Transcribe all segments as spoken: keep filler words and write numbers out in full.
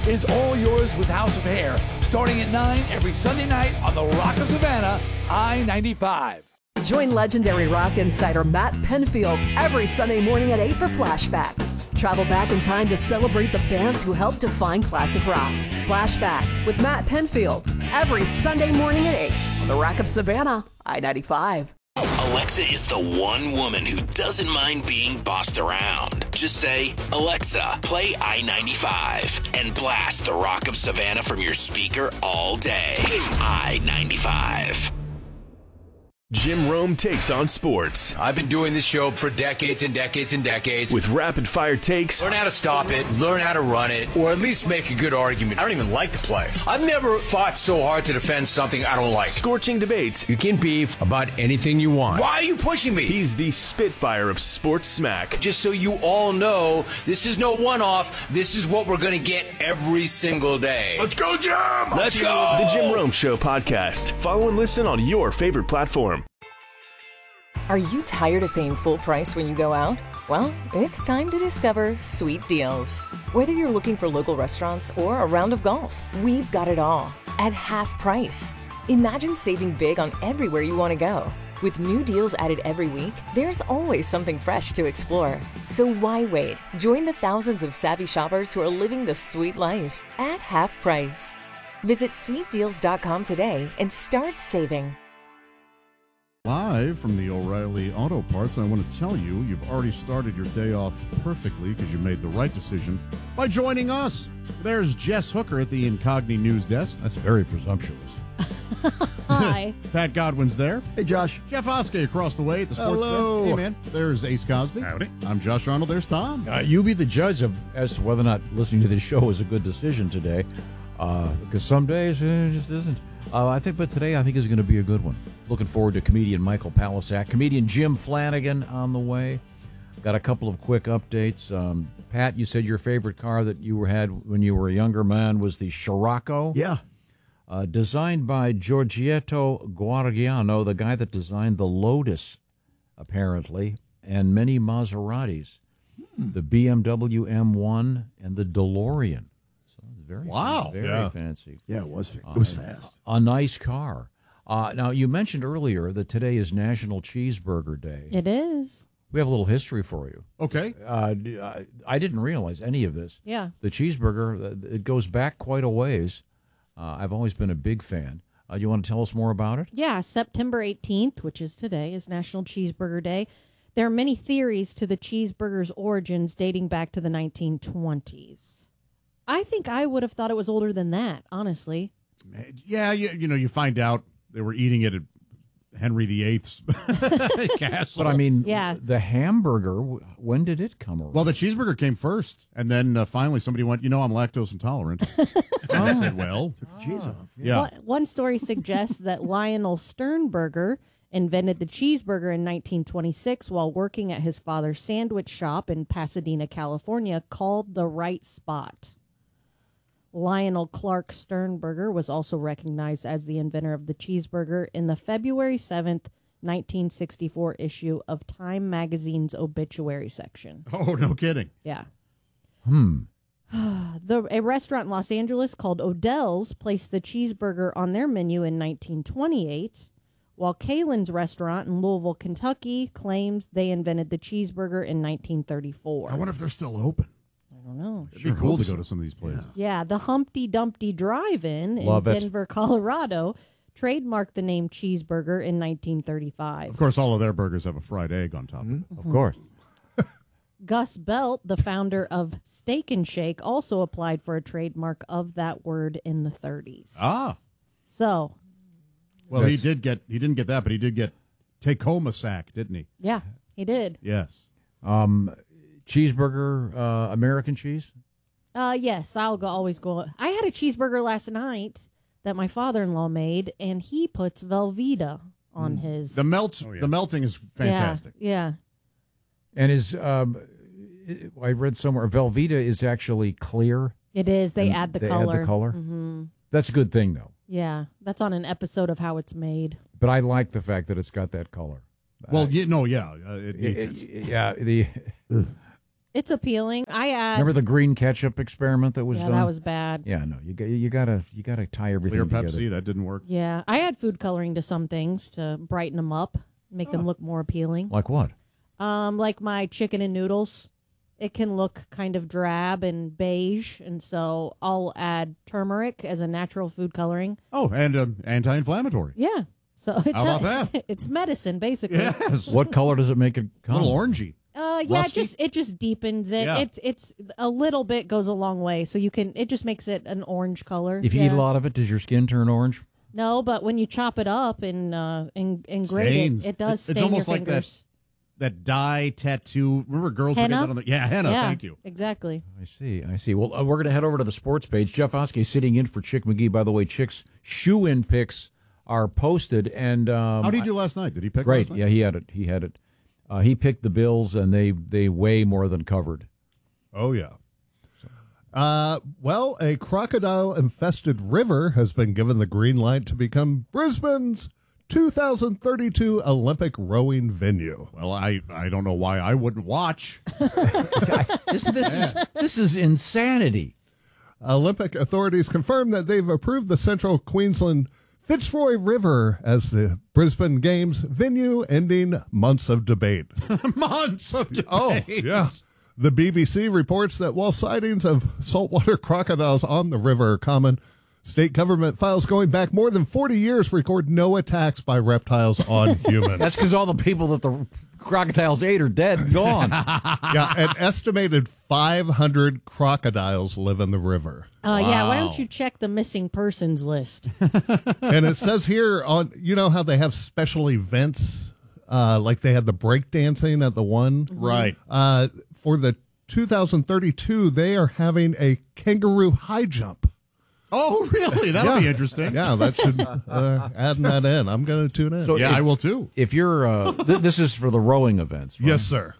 is all yours with House of Hair, starting at nine every Sunday night on the Rock of Savannah, I ninety-five. Join legendary rock insider Matt Penfield every Sunday morning at eight for Flashback. Travel back in time to celebrate the bands who helped define classic rock. Flashback with Matt Penfield every Sunday morning at eight on the Rock of Savannah, I ninety-five. Alexa is the one woman who doesn't mind being bossed around. Just say, Alexa, play I ninety-five, and blast the Rock of Savannah from your speaker all day. I ninety-five. Jim Rome takes on sports. I've been doing this show for decades and decades and decades. With rapid-fire takes. Learn how to stop it, learn how to run it, or at least make a good argument. I don't even like the play. I've never fought so hard to defend something I don't like. Scorching debates. You can beef about anything you want. Why are you pushing me? He's the Spitfire of sports smack. Just so you all know, this is no one-off. This is what we're going to get every single day. Let's go, Jim! Let's go! The Jim Rome Show podcast. Follow and listen on your favorite platform. Are you tired of paying full price when you go out? Well, it's time to discover Sweet Deals. Whether you're looking for local restaurants or a round of golf, we've got it all at half price. Imagine saving big on everywhere you want to go. With new deals added every week, there's always something fresh to explore. So why wait? Join the thousands of savvy shoppers who are living the sweet life at half price. Visit sweet deals dot com today and start saving. Live from the O'Reilly Auto Parts, I want to tell you, you've already started your day off perfectly because you made the right decision by joining us. There's Jess Hooker at the Incogni News Desk. That's very presumptuous. Hi. Pat Godwin's there. Hey, Josh. Jeff Oskey across the way at the Sports Hello. Desk. Hey, man. There's Ace Cosby. Howdy. I'm Josh Arnold. There's Tom. Uh, you be the judge of as to whether or not listening to this show is a good decision today, uh, because some days eh, it just isn't. Uh, I think, but today I think is going to be a good one. Looking forward to comedian Michael Palisak, comedian Jim Flanagan on the way. Got a couple of quick updates. Um, Pat, you said your favorite car that you had when you were a younger man was the Scirocco. Yeah. Uh, designed by Giorgetto Guargiano, the guy that designed the Lotus, apparently, and many Maseratis. Hmm. The B M W M one and the DeLorean. So it's very wow. very yeah. fancy. Yeah, it was. It was uh, fast. A, a nice car. Uh, now, you mentioned earlier that today is National Cheeseburger Day. It is. We have a little history for you. Okay. Uh, I didn't realize any of this. Yeah. The cheeseburger, it goes back quite a ways. Uh, I've always been a big fan. Uh, you want to tell us more about it? Yeah, September eighteenth, which is today, is National Cheeseburger Day. There are many theories to the cheeseburger's origins dating back to the nineteen twenties. I think I would have thought it was older than that, honestly. Yeah, you, you know, you find out they were eating it at Henry the Eighth's castle. But I mean, yeah. the hamburger, when did it come around? Well, the cheeseburger came first, and then uh, finally somebody went, you know, I'm lactose intolerant. And I said, well. Took the cheese off. Yeah. One, one story suggests that Lionel Sternberger invented the cheeseburger in nineteen twenty-six while working at his father's sandwich shop in Pasadena, California, called The Right Spot. Lionel Clark Sternberger was also recognized as the inventor of the cheeseburger in the February seventh, nineteen sixty-four issue of Time magazine's obituary section. Oh, no kidding. Yeah. Hmm. The, a restaurant in Los Angeles called Odell's placed the cheeseburger on their menu in nineteen twenty-eight, while Kalen's restaurant in Louisville, Kentucky, claims they invented the cheeseburger in nineteen thirty-four. I wonder if they're still open. I don't know. It'd be cool to go to some of these places. Yeah, the Humpty Dumpty Drive-In in Love it. Denver, Colorado, trademarked the name cheeseburger in nineteen thirty-five. Of course, all of their burgers have a fried egg on top Mm-hmm. of it. Of course. Gus Belt, the founder of Steak and Shake, also applied for a trademark of that word in the thirties. Ah. So, Well, he did get, he didn't get that, but he did get Tacoma sack, didn't he? yeah, he did. Yes. Um, cheeseburger, uh, American cheese? Uh, yes, I'll go, always go. I had a cheeseburger last night that my father-in-law made, and he puts Velveeta on Mm. his. The melt, Oh, yeah. the melting is fantastic. Yeah, yeah. And is, um, I read somewhere, Velveeta is actually clear. It is. They And add the they add color. the color? Mm-hmm. That's a good thing, though. Yeah, that's on an episode of How It's Made. But I like the fact that it's got that color. Well, I- you know, yeah. Uh, it, it- it's, it- yeah, the It's appealing. I add. Remember the green ketchup experiment that was yeah, done? that was bad. Yeah, no, you got you gotta you gotta tie everything Clear together. Pepsi, that didn't work. Yeah, I add food coloring to some things to brighten them up, make Oh. them look more appealing. Like what? Um, like my chicken and noodles, it can look kind of drab and beige, and so I'll add turmeric as a natural food coloring. Oh, and um, anti-inflammatory. Yeah, so it's How about a- it's medicine basically. Yes. What color does it make it A come? little orangey. Uh, yeah, it Rusty? just it just deepens it. Yeah. It's it's a little bit goes a long way, so you can it just makes it an orange color. If you yeah. eat a lot of it, does your skin turn orange? No, but when you chop it up and uh and, and grate Stains. it, it does It's stain almost your like that- fingers. That dye tattoo. Remember girls would get Henna? that on the... Yeah, henna, yeah, thank you. exactly. I see, I see. Well, uh, we're going to head over to the sports page. Jeff Oskey sitting in for Chick McGee. By the way, Chick's shoe-in picks are posted. And um, How did he do last night? Did he pick Great, last night? yeah, he had it. He had it. Uh, he picked the Bills, and they they way more than covered. Oh, yeah. Uh, well, a crocodile-infested river has been given the green light to become Brisbane's two thousand thirty-two Olympic rowing venue. Well, I, I don't know why I wouldn't watch. This this is this is insanity. Olympic authorities confirmed that they've approved the Central Queensland Fitzroy River as the Brisbane Games venue, ending months of debate. Months of debate. Oh, yeah. The B B C reports that while sightings of saltwater crocodiles on the river are common, state government files going back more than forty years record no attacks by reptiles on humans. That's because all the people that the crocodiles ate are dead and gone. Yeah, an estimated five hundred crocodiles live in the river. Uh, Yeah, why Wow. don't you check the missing persons list? And it says here on, you know how they have special events, uh, like they had the breakdancing at the one? Right. Uh, for the two thousand thirty-two, they are having a kangaroo high jump. Oh, really? That'll Yeah. be interesting. Yeah, that should, uh, adding that in. I'm going to tune in. So Yeah, if- I will too. If you're, uh, th- this is for the rowing events, right? Yes, sir.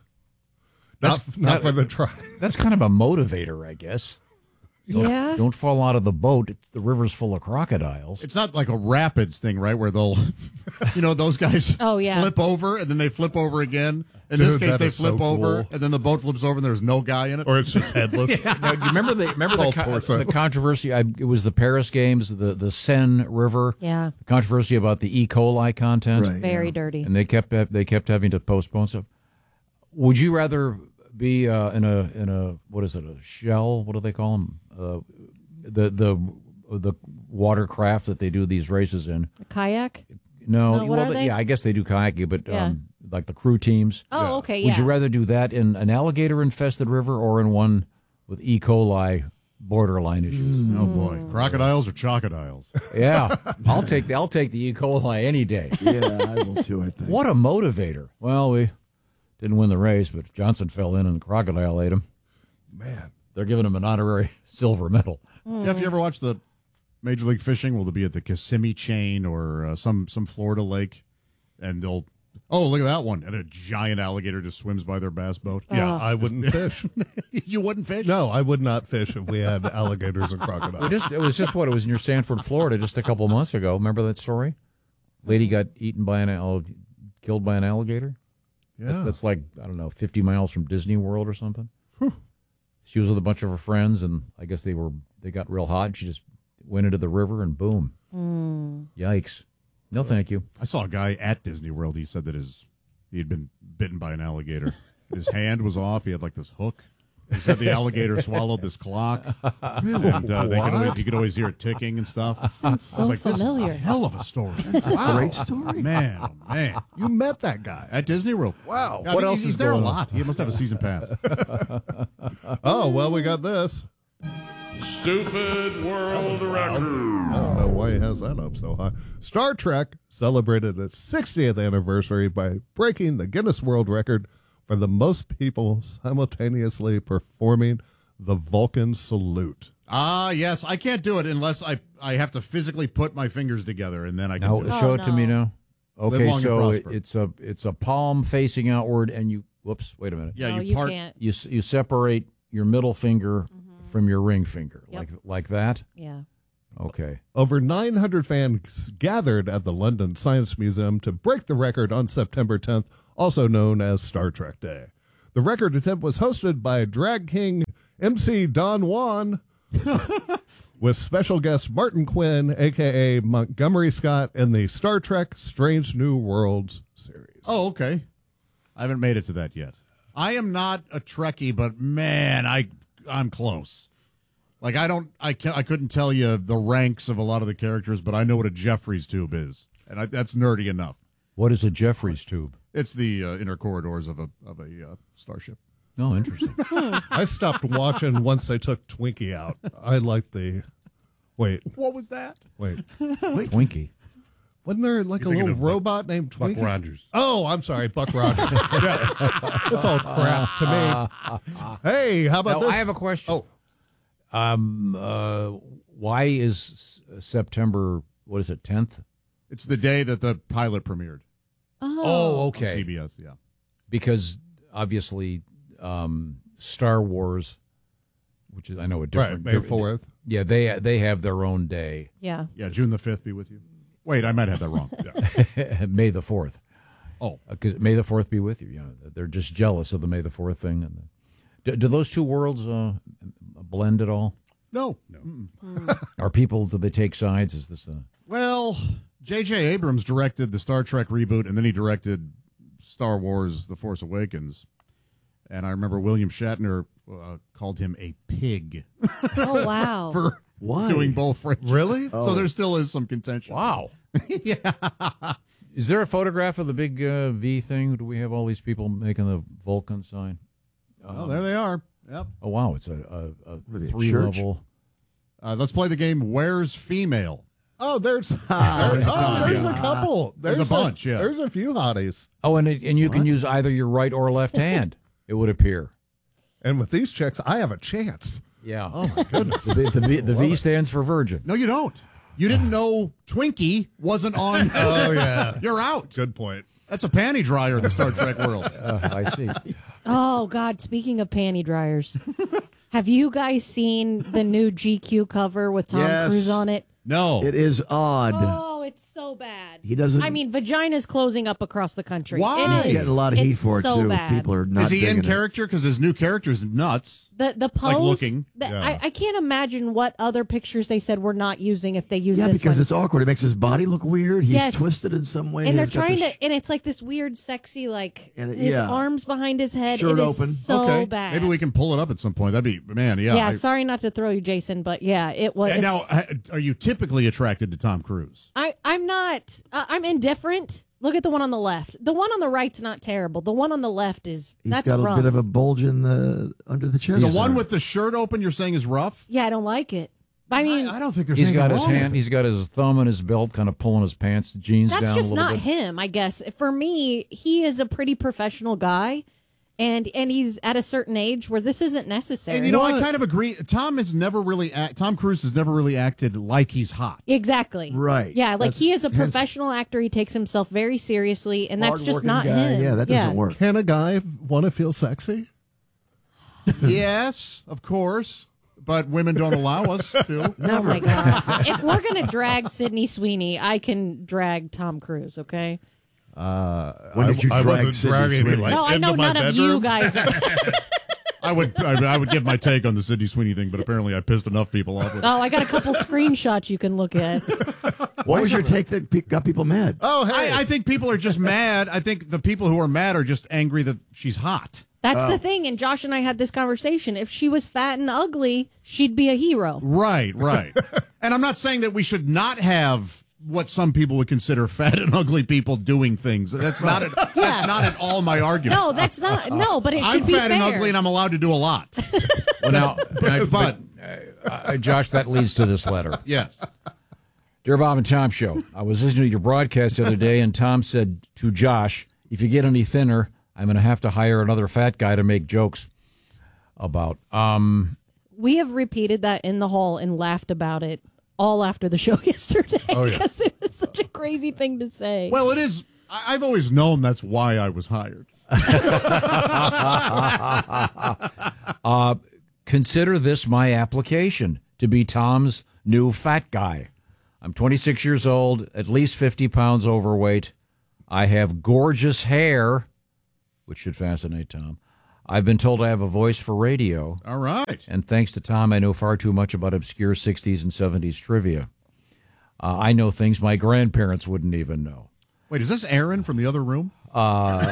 Not, That's- not that- for the try. That's kind of a motivator, I guess. Don't, Yeah. Don't fall out of the boat. It's, the river's full of crocodiles. It's not like a rapids thing, right? Where they'll, you know, those guys Oh, yeah. flip over and then they flip over again. In Dude, this case, that they is flip so over cool. and then the boat flips over and there's no guy in it. Or it's just headless. Now, do you remember the remember the, Full co- torso. the controversy? I, it was the Paris Games, the the Seine River. Yeah. The controversy about the E. coli content, Very dirty. and they kept they kept having to postpone stuff. Would you rather be uh, in a in a what is it a shell? What do they call them? Uh, the the the watercraft that they do these races in. A kayak? No, No, what well, are they? yeah, I guess they do kayaking, but Yeah. um, like the crew teams. Oh, okay, Would yeah. you rather do that in an alligator-infested river or in one with E. coli borderline issues? Oh boy, crocodiles or chocodiles? Yeah, I'll take the, I'll take the E. coli any day. Yeah, I will too, I think. What a motivator! Well, we didn't win the race, but Johnson fell in and the crocodile ate him. Man. They're giving him an honorary silver medal. Jeff, you ever watch the Major League Fishing? Will it be at the Kissimmee Chain or uh, some some Florida lake? And they'll, oh, look at that one. And a giant alligator just swims by their bass boat. Yeah, I wouldn't fish. You wouldn't fish? No, I would not fish if we had alligators and crocodiles. It, just, it was just what it was near Sanford, Florida, just a couple of months ago. Remember that story? Lady got eaten by an al- killed by an alligator. Yeah. That's like I don't know, fifty miles from Disney World or something. She was with a bunch of her friends, and I guess they were they got real hot. And she just went into the river, and boom, yikes! No, thank you. I saw a guy at Disney World. He said that his he had been bitten by an alligator. His hand was off. He had like this hook. He said the alligator swallowed this clock. Really? And uh, they could always, you could always hear it ticking and stuff. Sounds so I was like, familiar. this is a hell of a story. Wow. Great story. Man, oh, man. You met that guy. At Disney World. Wow. Yeah, I What think else he's, is he's there a going on? lot. He must have a season pass. Oh, well, we got this. Stupid world record. I don't know why he has that up so high. Star Trek celebrated its sixtieth anniversary by breaking the Guinness World Record for the most people simultaneously performing the Vulcan salute. Ah, yes. I can't do it unless I, I have to physically put my fingers together, and then I can Now do it. show Oh, it to me no. now. Live Okay, long and so prosper. it's a it's a palm facing outward, and you whoops, wait a minute. Yeah, no, you you part. can't. You s- you separate your middle finger from your ring finger, Yep. like like that. Yeah. Okay. Over nine hundred fans gathered at the London Science Museum to break the record on September tenth, also known as Star Trek Day. The record attempt was hosted by drag king M C Don Juan with special guest Martin Quinn, a k a. Montgomery Scott, in the Star Trek Strange New Worlds series. Oh, okay. I haven't made it to that yet. I am not a Trekkie, but man, I I'm close. Like I don't, I can't, I couldn't tell you the ranks of a lot of the characters, but I know what a Jeffries tube is, and I, that's nerdy enough. What is a Jeffries tube? It's the uh, inner corridors of a of a uh, starship. Oh, interesting. I stopped watching once they took Twinkie out. I like the. Wait. What was that? Wait. Twinkie. Wasn't there like You're a little thinking of robot named Buck Twinkie? Rogers. Oh, I'm sorry, Buck Rogers. Yeah. That's all crap to me. Hey, how about Now, this? I have a question. Oh, Um, uh, why is S- September, what is it, tenth? It's the day that the pilot premiered. Oh, Oh, On okay. C B S, yeah. Because obviously, um, Star Wars, which is I know a different Right, May fourth. Yeah, they they have their own day. Yeah. Yeah, June the fifth be with you. Wait, I might have that wrong. Yeah. May the fourth. Oh, because May the fourth be with you. You know, they're just jealous of the May the fourth thing. And do, do those two worlds uh, blend at all? No. no. Are people, do they take sides? Is this a... Well, J J. Abrams directed the Star Trek reboot, and then he directed Star Wars The Force Awakens. And I remember William Shatner uh, called him a pig. Oh, wow. For Why? doing both franchises. Really? So Oh. there still is some contention. Wow. Yeah. Is there a photograph of the big uh, V thing? Do we have all these people making the Vulcan sign? Oh, there they are. Yep. Oh, wow. It's a, a, a they, a three church? level. Uh, let's play the game Where's Female? Oh, there's there's, There's a oh, ton, there's yeah. a couple. There's a bunch, yeah. There's a few hotties. Oh, and it, and you can use either your right or left hand, it would appear. And with these checks, I have a chance. Yeah. Oh, my goodness. The, the, V, the V stands for virgin. No, you don't. You didn't know Twinkie wasn't on. Oh, yeah. You're out. Good point. That's a panty dryer in the Star Trek world. Uh, I see. Oh, God. Speaking of panty dryers, have you guys seen the new G Q cover with Tom Yes. Cruise on it? No. It is odd. Oh, it's so bad. He doesn't. I mean, vagina's closing up across the country. Why? It He's is. getting a lot of heat It's for it so too. bad. People are not. Is he in digging it. character? Because his new character's nuts. The the pose, Like looking. the- Yeah. I, I can't imagine what other pictures they said we're not using if they use Yeah, this because one. it's awkward. It makes his body look weird. He's Yes. twisted in some way. and they're He's got trying this- to, and it's like this weird, sexy, like And it- his yeah. arms behind his head. Shirt it is open. so okay. bad. Maybe we can pull it up at some point. That'd be, man, yeah. Yeah, I- sorry not to throw you, Jason, but yeah, it was. And now, uh, are you typically attracted to Tom Cruise? I I'm not. Uh, I'm indifferent. Look at the one on the left. The one on the right's not terrible. The one on the left is He's that's got a rough. bit of a bulge in the under the chest. The one with the shirt open, you're saying is rough? Yeah, I don't like it. I mean, I, I don't think there's He's anything got his wrong with hand, it. he's got his thumb in his belt, kind of pulling his pants, jeans that's down just a little not bit. him. I guess for me, he is a pretty professional guy, and and he's at a certain age where this isn't necessary. And you know, I kind of agree. Tom has never really act, Tom Cruise has never really acted like he's hot. Exactly. Right. Yeah, like That's- he is a hence- professional actor. He takes himself very seriously, and that's just Hard-working not guy. him. Yeah, that doesn't work. Can a guy want to feel sexy? Yes, of course, but women don't allow us to. Oh my god! If we're gonna drag Sydney Sweeney, I can drag Tom Cruise. Okay. Uh, When did you I, I drag wasn't Sydney dragging Sweeney? him like no, I into know my none of bedroom. you guys. Are, I would, I, I would give my take on the Sydney Sweeney thing, but apparently I pissed enough people off with it. oh, I got a couple screenshots you can look at. What was your take that pe- got people mad? Oh, hey. I, I think people are just mad. I think the people who are mad are just angry that she's hot. That's Oh. the thing. And Josh and I had this conversation. If she was fat and ugly, she'd be a hero. Right, right. And I'm not saying that we should not have what some people would consider fat and ugly people doing things. That's not at, that's not at all my argument. No, that's not. No, but it I'm should be fat fair. and ugly, and I'm allowed to do a lot. Well, now, I- but uh, Josh, that leads to this letter. yes, Dear Bob and Tom Show, I was listening to your broadcast the other day, and Tom said to Josh, if you get any thinner, I'm going to have to hire another fat guy to make jokes about. Um, We have repeated that in the hall and laughed about it all after the show yesterday Oh, yeah. because it was such a crazy thing to say. well, it is. I- I've always known that's why I was hired. uh, consider this my application to be Tom's new fat guy. I'm twenty-six years old, at least fifty pounds overweight. I have gorgeous hair, which should fascinate Tom. I've been told I have a voice for radio. All right. And thanks to Tom, I know far too much about obscure sixties and seventies trivia. Uh, I know things my grandparents wouldn't even know. Wait, is this Aaron from the other room? Uh,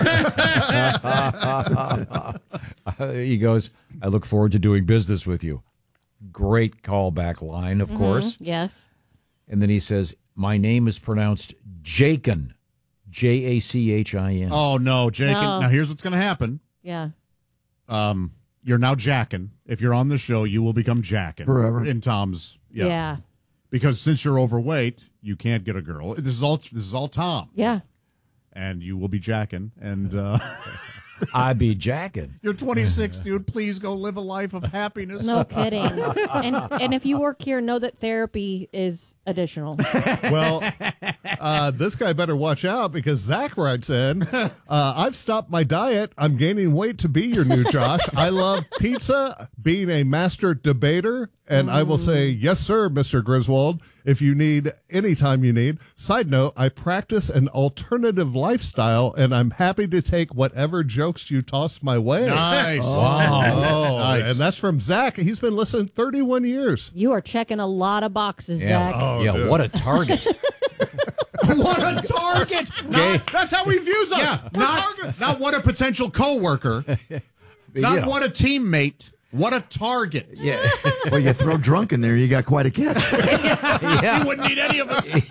he goes, I look forward to doing business with you. Great callback line, of Mhm, course. Yes. And then he says, my name is pronounced Jakin. J A C H I N. Oh, no, Jake. No. Now, here's what's going to happen. Yeah. Um, you're now Jackin. If you're on the show, you will become Jackin. Forever. In Tom's, yeah. Yeah. Because since you're overweight, you can't get a girl. This is all. This is all Tom. Yeah. And you will be Jackin. And uh, I be Jackin. You're twenty-six, dude. Please go live a life of happiness. No kidding. and and if you work here, know that therapy is additional. Well, uh, this guy better watch out because Zach writes in, uh, I've stopped my diet. I'm gaining weight to be your new Josh. I love pizza, being a master debater, and I will say, yes, sir, Mister Griswold, if you need any time you need. Side note, I practice an alternative lifestyle, and I'm happy to take whatever jokes you toss my way. Nice. Wow. Oh, Nice. and that's from Zach. He's been listening thirty-one years. You are checking a lot of boxes, Yeah, Zach. Oh, yeah dude. what a target. What a target! Not, That's how he views us. yeah, We're not, targets. not what a potential coworker, not You know. what a teammate. What a target! Yeah. Well, you throw drunk in there, you got quite a catch. He wouldn't need any of us.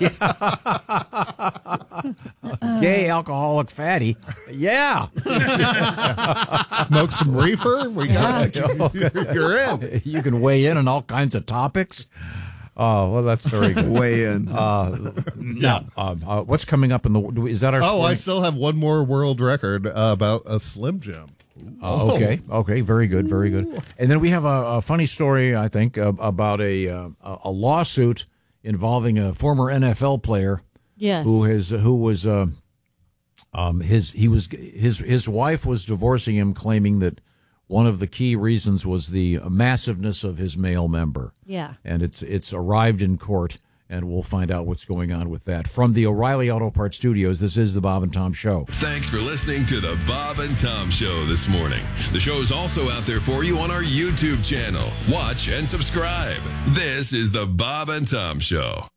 Gay, alcoholic, fatty. Yeah. Smoke some reefer. We got it. You're in. You can weigh in on all kinds of topics. Oh, well, that's very good. Way in. Uh, now, um, uh, what's coming up in the? Is that our? Oh, I sporting- still have one more world record uh, about a Slim Jim. Oh, okay, okay, very good, very good. And then we have a, a funny story, I think, uh, about a uh, a lawsuit involving a former N F L player Yes. who has who was uh, um his he was his his wife was divorcing him, claiming that one of the key reasons was the massiveness of his male member. Yeah. And it's it's arrived in court, and we'll find out what's going on with that. From the O'Reilly Auto Parts Studios, this is the Bob and Tom Show. Thanks for listening to the Bob and Tom Show this morning. The show is also out there for you on our YouTube channel. Watch and subscribe. This is the Bob and Tom Show.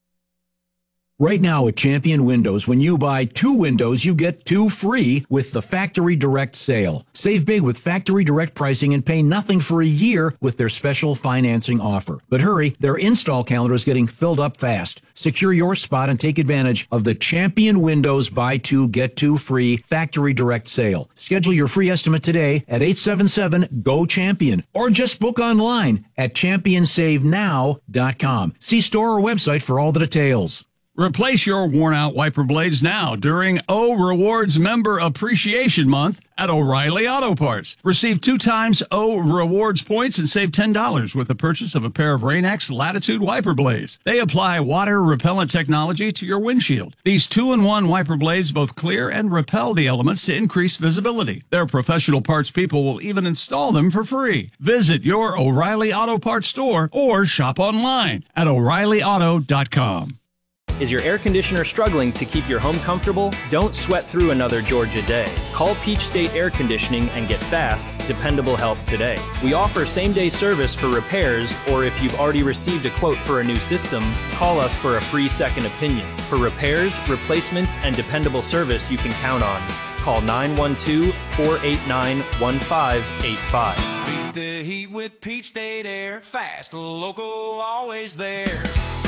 Right now at Champion Windows, when you buy two windows, you get two free with the Factory Direct sale. Save big with Factory Direct pricing and pay nothing for a year with their special financing offer. But hurry, their install calendar is getting filled up fast. Secure your spot and take advantage of the Champion Windows buy two, get two free Factory Direct sale. Schedule your free estimate today at eight seven seven, G O, CHAMPION or just book online at champion save now dot com. See store or website for all the details. Replace your worn-out wiper blades now during O Rewards Member Appreciation Month at O'Reilly Auto Parts. Receive two times O Rewards points and save ten dollars with the purchase of a pair of Rain-X Latitude wiper blades. They apply water-repellent technology to your windshield. These two-in-one wiper blades both clear and repel the elements to increase visibility. Their professional parts people will even install them for free. Visit your O'Reilly Auto Parts store or shop online at O'Reilly Auto dot com. Is your air conditioner struggling to keep your home comfortable? Don't sweat through another Georgia day. Call Peach State Air Conditioning and get fast, dependable help today. We offer same-day service for repairs, or if you've already received a quote for a new system, call us for a free second opinion. For repairs, replacements, and dependable service you can count on. Call nine one two, four eight nine, one five eight five. Beat the heat with Peach State Air. Fast, local, always there.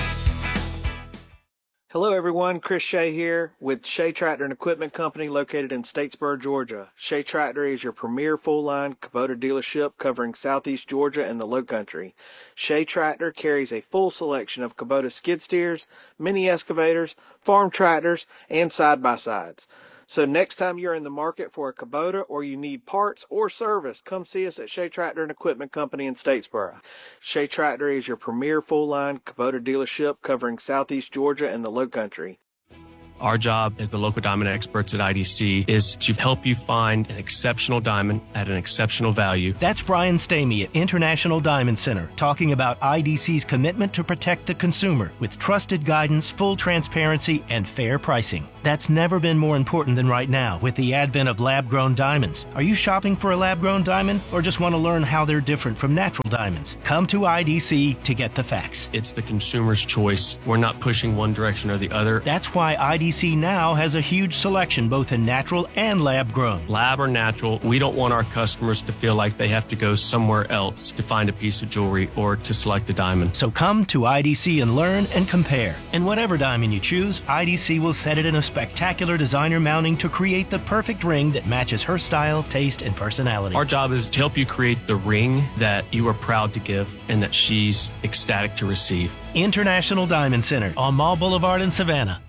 Hello everyone, Chris Shea here with Shea Tractor and Equipment Company located in Statesboro, Georgia. Shea Tractor is your premier full-line Kubota dealership covering southeast Georgia and the Lowcountry. Shea Tractor carries a full selection of Kubota skid steers, mini excavators, farm tractors, and side-by-sides. So next time you're in the market for a Kubota or you need parts or service, come see us at Shea Tractor and Equipment Company in Statesboro. Shea Tractor is your premier full-line Kubota dealership covering southeast Georgia and the Lowcountry. Our job as the local diamond experts at I D C is to help you find an exceptional diamond at an exceptional value. That's Brian Stamey at International Diamond Center talking about I D C's commitment to protect the consumer with trusted guidance, full transparency, and fair pricing. That's never been more important than right now with the advent of lab-grown diamonds. Are you shopping for a lab-grown diamond or just want to learn how they're different from natural diamonds? Come to I D C to get the facts. It's the consumer's choice. We're not pushing one direction or the other. That's why I D C now has a huge selection both in natural and lab-grown. Lab or natural, we don't want our customers to feel like they have to go somewhere else to find a piece of jewelry or to select a diamond. So come to I D C and learn and compare. And whatever diamond you choose, I D C will set it in a spectacular designer mounting to create the perfect ring that matches her style, taste, and personality. Our job is to help you create the ring that you are proud to give and that she's ecstatic to receive. International Diamond Center on Mall Boulevard in Savannah.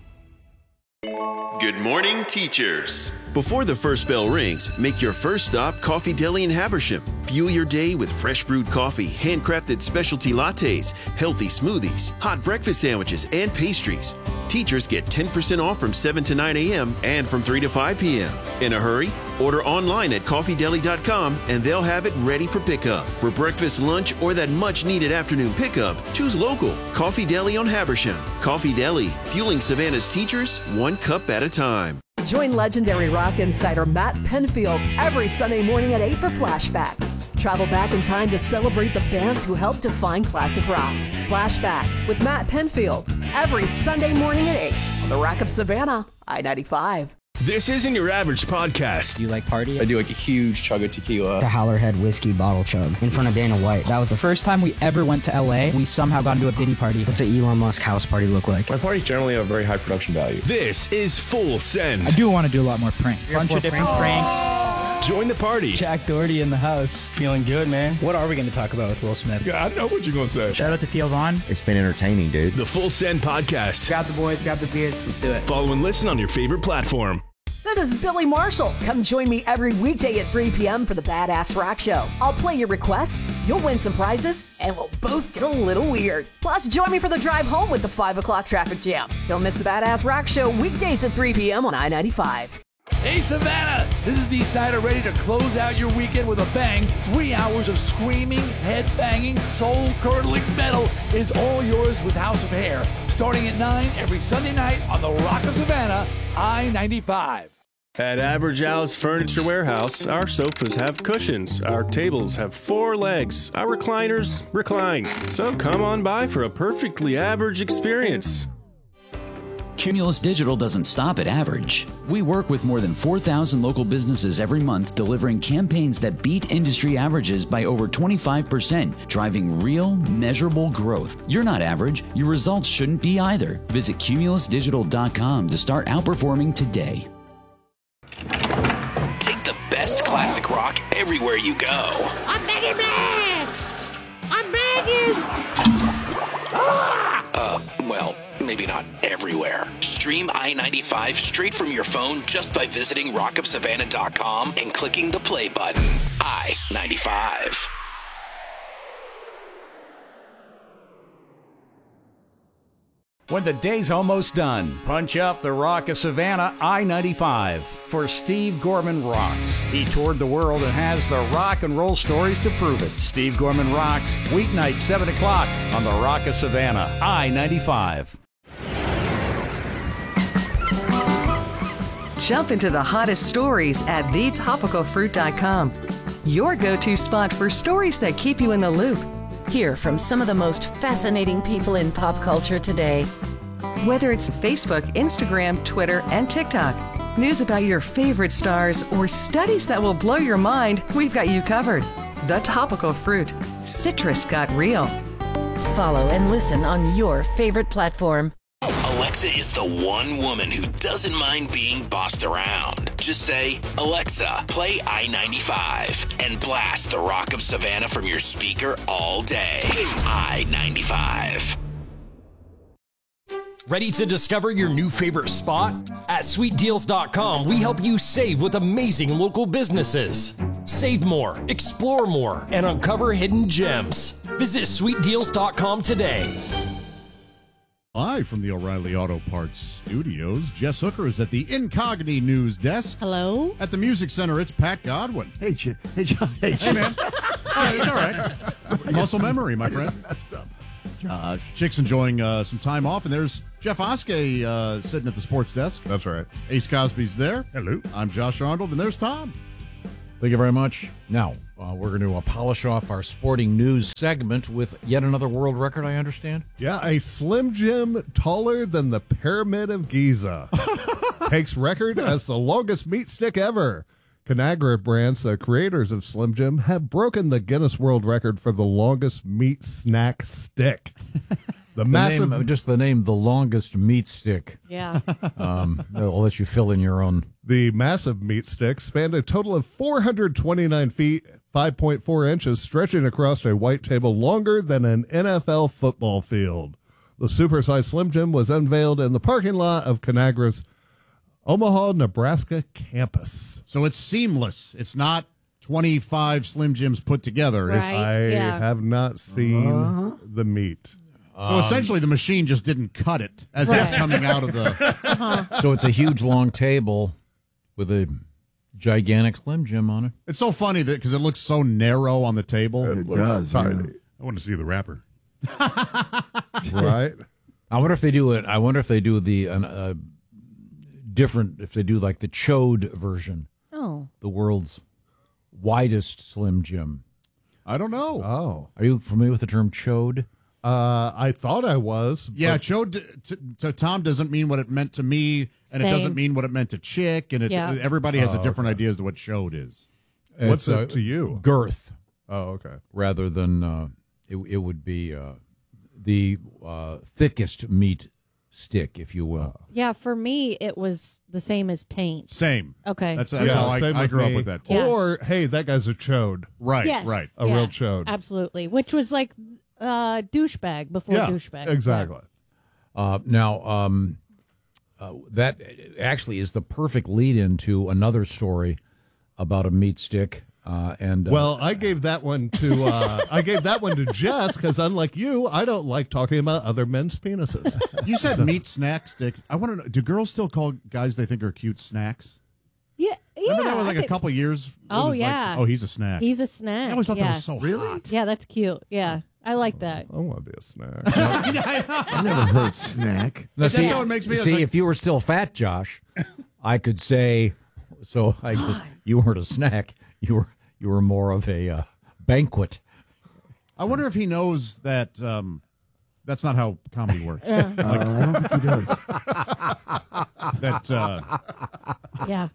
Good morning, teachers. Before the first bell rings, make your first stop Coffee Deli in Habersham. Fuel your day with fresh brewed coffee, handcrafted specialty lattes, healthy smoothies, hot breakfast sandwiches, and pastries. Teachers get ten percent off from seven to nine a.m. and from three to five p.m. In a hurry? Order online at coffee deli dot com and they'll have it ready for pickup. For breakfast, lunch, or that much-needed afternoon pickup, choose local. Coffee Deli on Habersham. Coffee Deli, fueling Savannah's teachers one cup at a time. Join legendary rock insider Matt Penfield every Sunday morning at eight for Flashback. Travel back in time to celebrate the bands who helped define classic rock. Flashback with Matt Penfield every Sunday morning at eight on the Rock of Savannah, I ninety-five. This isn't your average podcast. Do you like party? I do like a huge chug of tequila. The Howlerhead whiskey bottle chug in front of Dana White. That was the first time we ever went to L A. We somehow got into a Diddy party. What's an Elon Musk house party look like? My parties generally have very high production value. This is Full Send. I do want to do a lot more pranks. A bunch of different pranks. Join the party. Jack Doherty in the house. Feeling good, man. What are we going to talk about with Will Smith? Yeah, I know what you're going to say. Shout out to Theo Vaughn. It's been entertaining, dude. The Full Send Podcast. Grab the boys, grab the beers. Let's do it. Follow and listen on your favorite platform. This is Billy Marshall. Come join me every weekday at three p.m. for the Badass Rock Show. I'll play your requests, you'll win some prizes, and we'll both get a little weird. Plus, join me for the drive home with the five o'clock traffic jam. Don't miss the Badass Rock Show weekdays at three p.m. on I ninety-five. Hey Savannah, this is Dee Snider ready to close out your weekend with a bang. Three hours of screaming, head-banging, soul-curdling metal is all yours with House of Hair. Starting at nine every Sunday night on the Rock of Savannah, I ninety-five. At Average Al's Furniture Warehouse, our sofas have cushions, our tables have four legs, our recliners recline. So come on by for a perfectly average experience. Cumulus Digital doesn't stop at average. We work with more than four thousand local businesses every month, delivering campaigns that beat industry averages by over twenty-five percent, driving real, measurable growth. You're not average. Your results shouldn't be either. Visit cumulus digital dot com to start outperforming today. Take the best classic rock everywhere you go. I'm begging, man! I'm begging! Ah! Uh, well, maybe not everywhere. Stream I ninety-five straight from your phone just by visiting rock of savannah dot com and clicking the play button. I ninety-five. When the day's almost done, punch up the Rock of Savannah I ninety-five for Steve Gorman Rocks. He toured the world and has the rock and roll stories to prove it. Steve Gorman Rocks, weeknight seven o'clock on the Rock of Savannah I ninety-five. Jump into the hottest stories at the topical fruit dot com. Your go-to spot for stories that keep you in the loop. Hear from some of the most fascinating people in pop culture today. Whether it's Facebook, Instagram, Twitter, and TikTok, news about your favorite stars, or studies that will blow your mind, we've got you covered. The Topical Fruit. Citrus got real. Follow and listen on your favorite platform. Alexa is the one woman who doesn't mind being bossed around. Just say, Alexa, play I ninety-five, and blast the Rock of Savannah from your speaker all day. I ninety-five. Ready to discover your new favorite spot? At sweet deals dot com, we help you save with amazing local businesses. Save more, explore more, and uncover hidden gems. Visit sweet deals dot com today. Live from the O'Reilly Auto Parts studios, Jess Hooker is at the Incogni News Desk. Hello. At the Music Center, it's Pat Godwin. Hey, Ch- hey, John. Hey, Hey, man. Oh, it's all right. Muscle memory, my I friend. just messed up. Josh. Chick's enjoying uh, some time off, and there's Jeff Oskey uh, sitting at the sports desk. That's right. Ace Cosby's there. Hello. I'm Josh Arnold, and there's Tom. Thank you very much. Now, uh, we're going to uh, polish off our sporting news segment with yet another world record, I understand. Yeah, a Slim Jim taller than the Pyramid of Giza takes record as the longest meat stick ever. Conagra Brands, the creators of Slim Jim, have broken the Guinness World Record for the longest meat snack stick. The, The massive, name, just the name, the longest meat stick. Yeah. Um, I'll let you fill in your own. the massive meat stick spanned a total of four hundred twenty-nine feet, five point four inches, stretching across a white table longer than an N F L football field. The supersized Slim Jim was unveiled in the parking lot of Conagra's Omaha, Nebraska campus. So it's seamless. It's not twenty-five Slim Jims put together. It's- Right. I Yeah. have not seen Uh-huh. the meat. So essentially, the machine just didn't cut it as it's Right. coming out of the. Uh-huh. So it's a huge, long table with a gigantic Slim Jim on it. It's so funny that because it looks so narrow on the table. It does. Yeah. I want to see the wrapper. Right? I wonder if they do it. I wonder if they do the uh, different. If they do like the chode version, Oh. the world's widest Slim Jim. I don't know. Oh. Are you familiar with the term chode? Uh, I thought I was. Yeah, but- chode to, to, to Tom doesn't mean what it meant to me, and it Same. doesn't mean what it meant to Chick, and it, Yeah. everybody has Oh, a different okay. idea as to what chode is. What's It's, it uh, to you? Girth, Oh, okay. rather than uh, it. It would be uh, the uh, thickest meat stick, if you will. Yeah, for me, it was the same as taint. Same. Okay. That's, that's Yeah, how I, same I with grew up me. with that. Too. Yeah. Or, hey, that guy's a chode. Right, Yes. right. A yeah, real chode. Absolutely. Which was like uh, douchebag before Yeah, douchebag. exactly. Uh, now, um, uh, that actually is the perfect lead-in to another story about a meat stick. Uh, and uh, Well, I gave that one to uh, I gave that one to Jess because, unlike you, I don't like talking about other men's penises. You said meat snack stick. I want to know, do girls still call guys they think are cute snacks? Yeah. Yeah. Remember that was like I a think- couple years? It Oh, was like, yeah. oh, he's a snack. He's a snack. I always thought yeah. that was so hot. Yeah, that's cute. Yeah. I like that. I want to be a snack. I never heard snack. now, That's see, how it makes me- it's See, like- if you were still fat, Josh, I could say. So I just, you weren't a snack. You were you were more of a uh, banquet. I wonder if he knows that um, that's not how comedy works. Yeah. Uh, I don't think he does. That uh, Yeah.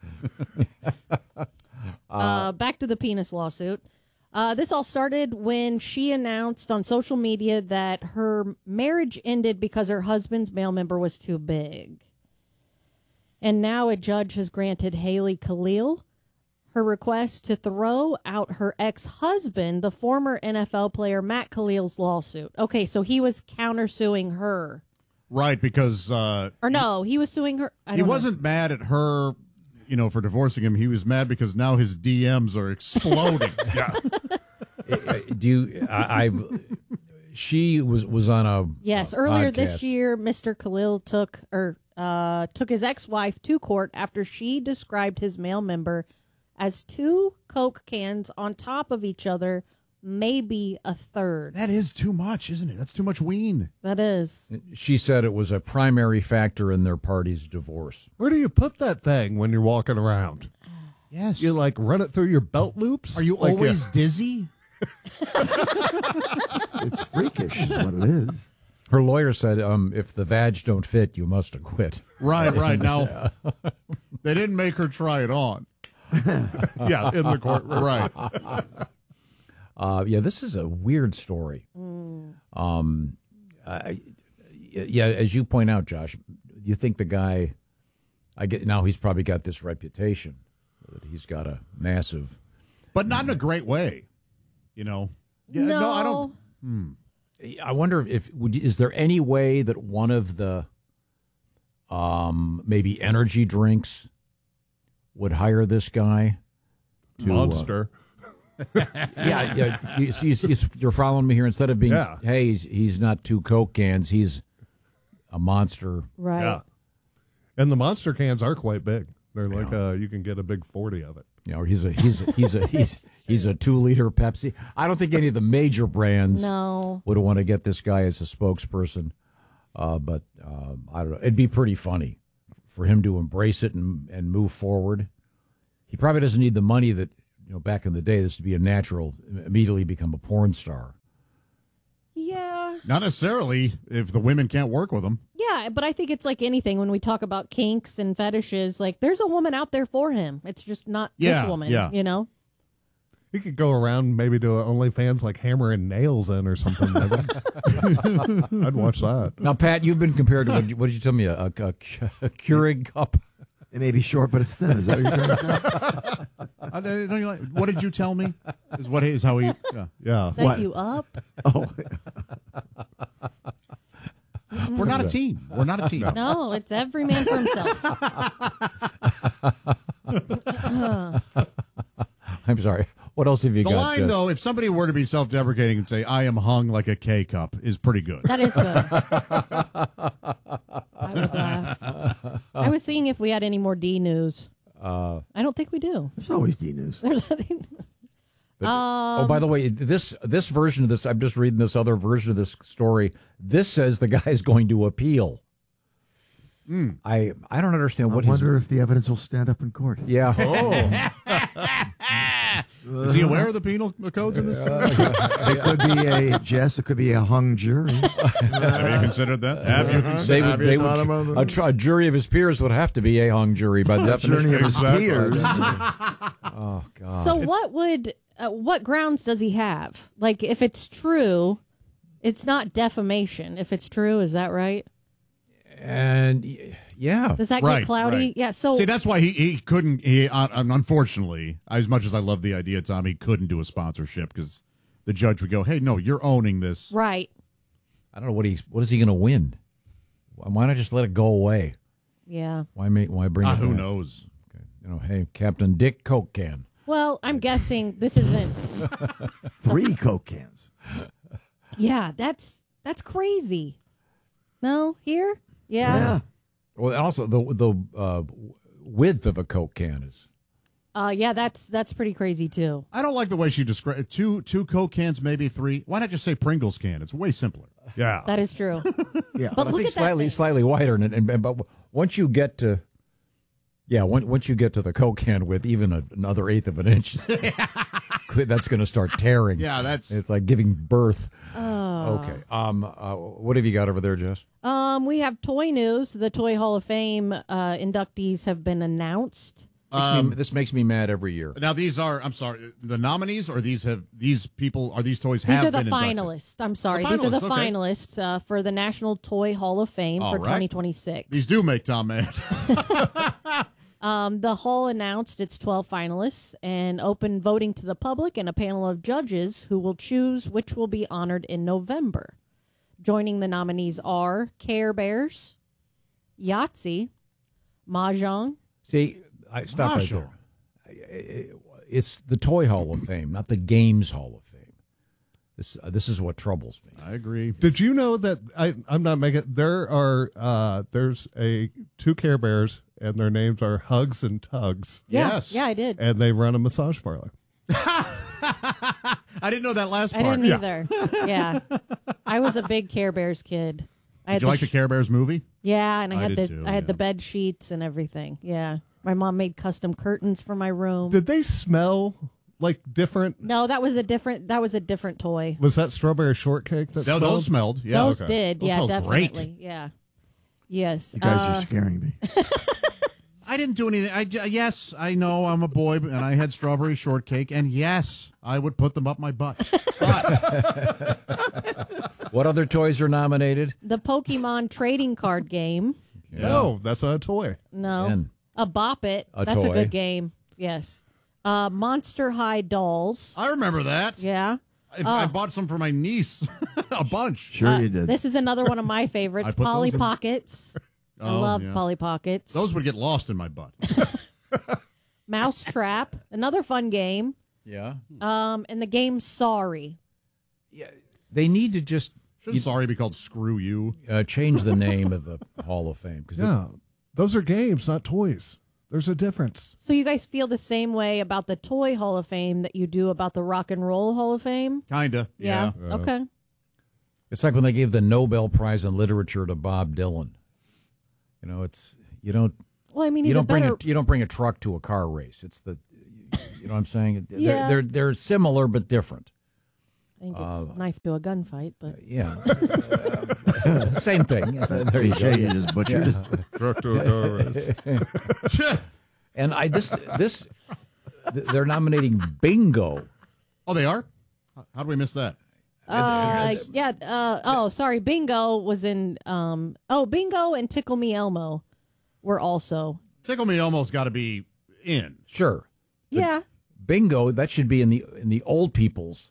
uh, back to the penis lawsuit. Uh, this all started when she announced on social media that her marriage ended because her husband's male member was too big. And now a judge has granted Haley Khalil her request to throw out her ex-husband, the former N F L player Matt Khalil's lawsuit. Okay, so he was countersuing her. right, because uh, Or no, he was suing her. I he don't know. wasn't mad at her, you know, for divorcing him. He was mad because now his D Ms are exploding. yeah. Do you? I, I she was was on a Yes, uh, earlier podcast. this year, Mister Khalil took or uh, took his ex-wife to court after she described his male member as two Coke cans on top of each other, maybe a third. That is too much, isn't it? That's too much ween. That is. She said it was a primary factor in their party's divorce. Where do you put that thing when you're walking around? Yes. You like run it through your belt loops? Are you Like, always uh, dizzy? It's freakish, is what it is. Her lawyer said, um, if the vag don't fit, you must acquit. Right, right. Now, they didn't make her try it on. yeah, in the courtroom. Right. Uh, yeah, this is a weird story. Um, I, yeah, as you point out, Josh, you think the guy, I get now he's probably got this reputation that he's got a massive, But not in a great way, you know. Yeah, no. I don't. Hmm. I wonder if would is there any way that one of the, um, maybe energy drinks would hire this guy? To, Monster. Uh, yeah, yeah. You, you, you, you're following me here. Instead of being, Yeah. hey, he's, he's not two Coke cans. He's a monster. Right. Yeah. And the monster cans are quite big. They're like uh, you can get a big forty of it. You know, he's a he's a, he's a he's he's a two liter Pepsi. I don't think any of the major brands No. would want to get this guy as a spokesperson. Uh, but uh, I don't know. It'd be pretty funny for him to embrace it and and move forward. He probably doesn't need the money that, you know, back in the day, this to be a natural, immediately become a porn star. Yeah. Not necessarily if the women can't work with them. Yeah, but I think it's like anything when we talk about kinks and fetishes. Like, there's a woman out there for him. It's just not Yeah, this woman, yeah. you know? He could go around maybe to OnlyFans like hammering nails in or something. Maybe. I'd watch that. Now, Pat, you've been compared to, what did you, what did you tell me, a, a, a, a Keurig cup? It may be short, but it's thin. Is that what you're trying to say? I don't- don't you like- what did you tell me? Is what is how he? Yeah. yeah. Set What? you up. Oh, We're not a team. We're not a team. No, it's every man for himself. I'm sorry. What else have you The got? line, Jess? though, if somebody were to be self-deprecating and say, I am hung like a K-cup, is pretty good. That is good. I would laugh. I was seeing if we had any more D news. Uh, I don't think we do. there's always D news. There's nothing. But, Um, oh, by the way, this this version of this, I'm just reading this other version of this story. This says the guy's going to appeal. Mm. I I don't understand I what wonder his. if the evidence will stand up in court. Yeah. Is he aware of the penal codes in this? It could be a Jess. It could be a hung jury. Have you considered that? Have you They considered would, they would, a, tr- a jury of his peers would have to be a hung jury by definition. Jury of his Exactly. peers. Oh God. So what would uh, what grounds does he have? Like, if it's true, it's not defamation. If it's true, is that right? And y- yeah, Does that Right, get cloudy? right. Yeah. So See, that's why he, he couldn't, he, uh, unfortunately, as much as I love the idea, Tom, he couldn't do a sponsorship because the judge would go, hey, no, you're owning this. right. I don't know what he what is he going to win. Why not just let it go away? Yeah. Why make why bring Ah, it who back? knows? Okay. You know, hey, Captain Dick Coke can. Well, I'm guessing this isn't. Three Coke cans. Yeah, that's that's crazy. No, here. Yeah. Yeah. Well, and also the the uh, width of a Coke can is. Uh, yeah, that's that's pretty crazy too. I don't like the way she described two two Coke cans, maybe three. Why not just say Pringles can? It's way simpler. Yeah. That is true. Yeah. But I look think at slightly that thing. slightly wider, and, and, and but once you get to, yeah, once once you get to the Coke can with even a, another eighth of an inch, that's going to start tearing. Yeah, that's- it's like giving birth. Oh. Okay. Um. Uh, what have you got over there, Jess? Um, we have toy news. The Toy Hall of Fame uh, inductees have been announced. Makes Um, me, this makes me mad every year. Now, these are, I'm sorry, the nominees, or these have, these people, are these toys These have are the been inducted? finalists. I'm sorry. The These are the finalists, okay. finalists uh, for the National Toy Hall of Fame All for right. twenty twenty-six. These do make Tom mad. Um, the Hall announced its twelve finalists and opened voting to the public and a panel of judges who will choose which will be honored in November. Joining the nominees are Care Bears, Yahtzee, Mahjong. See, I stop right Mahjong. there. It's the Toy Hall of Fame, not the Games Hall of Fame. This uh, this is what troubles me. I agree. Did you know that I, I'm not making there are uh, there's a two Care Bears and their names are Hugs and Tugs. Yeah, Yes. yeah, I did. And they run a massage parlor. I didn't know that last I part. didn't either. Yeah, I was a big Care Bears kid. I had Did you like sh- the Care Bears movie? Yeah, and I, I had the did too, I had yeah. the bed sheets and everything. Yeah, my mom made custom curtains for my room. Did they smell like different? No, that was a different. That was a different toy. Was that strawberry shortcake that No, smelled? those smelled. Yeah, Those okay. did. Those yeah, smelled definitely. great. Yeah. Yes. You guys uh, are scaring me. I didn't do anything. I j- yes, I know I'm a boy, and I had strawberry shortcake, and yes, I would put them up my butt. What other toys are nominated? the Pokemon trading card game. No, that's not a toy. No. And A Bop It. A That's a toy. good game. Yes. Uh, Monster High Dolls. I remember that. Yeah. In fact, I bought some for my niece, a bunch. Sure Uh, you did. This is another one of my favorites. I put Polly those in- Pockets. I Oh, love yeah. Polly Pockets. Those would get lost in my butt. Mouse Trap. Another fun game. yeah, Um, and the game Sorry. they need to just Shouldn't sorry be called Screw You? Uh, change the name of the Hall of Fame. 'Cause Yeah, those are games, not toys. There's a difference. So you guys feel the same way about the Toy Hall of Fame that you do about the Rock and Roll Hall of Fame? Kinda, Yeah. yeah. Okay. It's like when they gave the Nobel Prize in Literature to Bob Dylan. You know, it's you don't. Well, I mean, you he's don't a bring better. a, you don't bring a truck to a car race. It's the, you know what I'm saying? They're- Yeah. They're, they're similar but different. I think it's Uh, knife to a gunfight, but Yeah. Same thing. There you go. Cliche, you Yeah. just butchered. Yeah. Truck to a car And I this this they're nominating Bingo. Oh, they are? How do we miss that? uh, yeah. Uh, oh, sorry. Bingo was in. Um, oh, Bingo and Tickle Me Elmo were also. Tickle Me Elmo's got to be in. Sure. Yeah. Bingo, that should be in the in the old people's.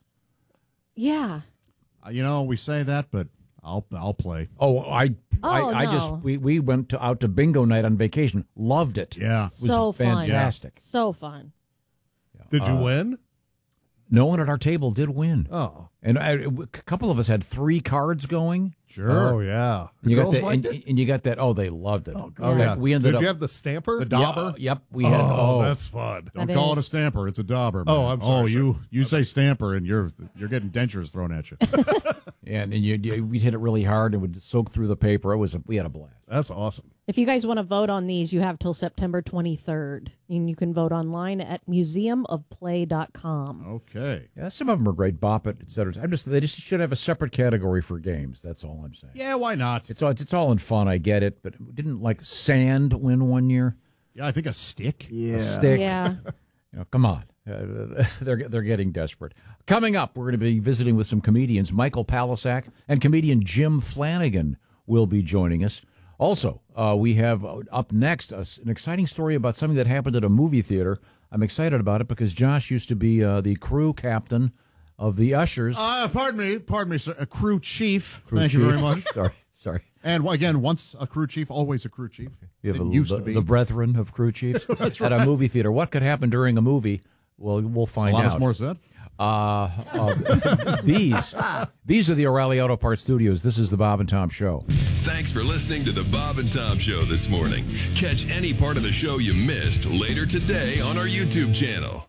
Yeah. Uh, you know, we say that, but I'll I'll play. Oh, I Oh, I, I just no. we, we went to, out to bingo night on vacation. Loved it. Yeah. It was So fun. fantastic. So fun. Did you Uh, win? No one at our table did win. Oh. And I, a couple of us had three cards going. Sure. Oh, yeah. And you got Girls that, liked and, it? and you got that. Oh, they loved it. Oh, Oh, yeah. We ended Did up. you have the stamper? The dauber? Yeah, yep, we had. Oh, Oh, that's fun. Don't That call is. it a stamper. It's a dauber. Oh, man. I'm sorry, Oh, sir. you you say stamper, and you're you're getting dentures thrown at you. and and you, you we'd hit it really hard and would soak through the paper. It was a, we had a blast. That's awesome. If you guys want to vote on these, you have till September twenty-third. And you can vote online at museum of play dot com. Okay. Yeah, some of them are great. Bop It, et cetera. I'm just they just should have a separate category for games. That's all I'm saying. Yeah, why not? It's all it's, it's all in fun. I get it, but didn't like sand win one year? Yeah, I think a stick. Yeah. A stick. Yeah. You know, come on. Uh, they're they're getting desperate. Coming up, we're going to be visiting with some comedians. Michael Palisak and comedian Jim Flanagan will be joining us. Also, uh, we have uh, up next uh, an exciting story about something that happened at a movie theater. I'm excited about it because Josh used to be uh, the crew captain of the Ushers. Uh, pardon me, pardon me, sir. A crew chief. Crew Thank chief. you very much. Sorry, sorry. And well, again, once a crew chief, always a crew chief. You have Didn't a, used the, to be. the brethren of crew chiefs That's at a movie theater. What could happen during a movie? Well, we'll find Alanis out. Morissette? Uh, uh, these these are the O'Reilly Auto Parts Studios. This is the Bob and Tom Show. Thanks for listening to the Bob and Tom Show this morning. Catch any part of the show you missed later today on our YouTube channel.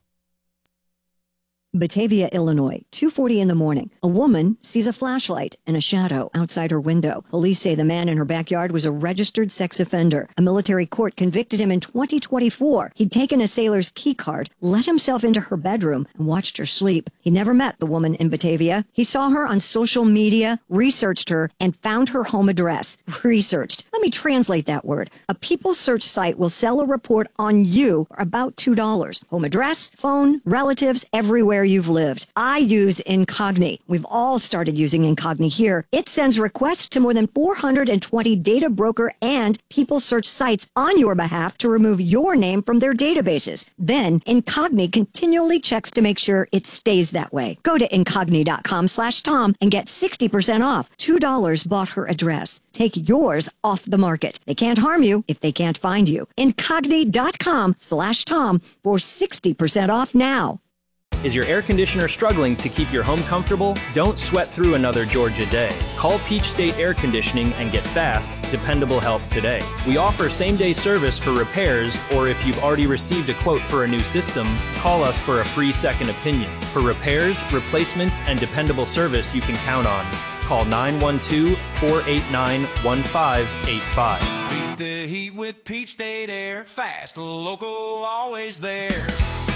Batavia, Illinois, two forty in the morning. A woman sees a flashlight and a shadow outside her window. Police say the man in her backyard was a registered sex offender. A military court convicted him in twenty twenty-four. He'd taken a sailor's key card, let himself into her bedroom, and watched her sleep. He never met the woman in Batavia. He saw her on social media, researched her, and found her home address. Researched. Let me translate that word. A People search site will sell a report on you for about two dollars. Home address, phone, relatives, everywhere you've lived. I use Incogni. We've all started using Incogni here. It sends requests to more than four hundred twenty data broker and People search sites on your behalf to remove your name from their databases. Then Incogni continually checks to make sure it stays that way. Go to incogni.com slash Tom and get sixty percent off. two dollars bought her address. Take yours off the market. They can't harm you if they can't find you. Incogni.com slash Tom for sixty percent off now. Is your air conditioner struggling to keep your home comfortable? Don't sweat through another Georgia day. Call Peach State Air Conditioning and get fast, dependable help today. We offer same-day service for repairs, or if you've already received a quote for a new system, call us for a free second opinion. For repairs, replacements, and dependable service you can count on. Call nine one two, four eight nine, one five eight five. Beat the heat with Peach State Air. Fast, local, always there.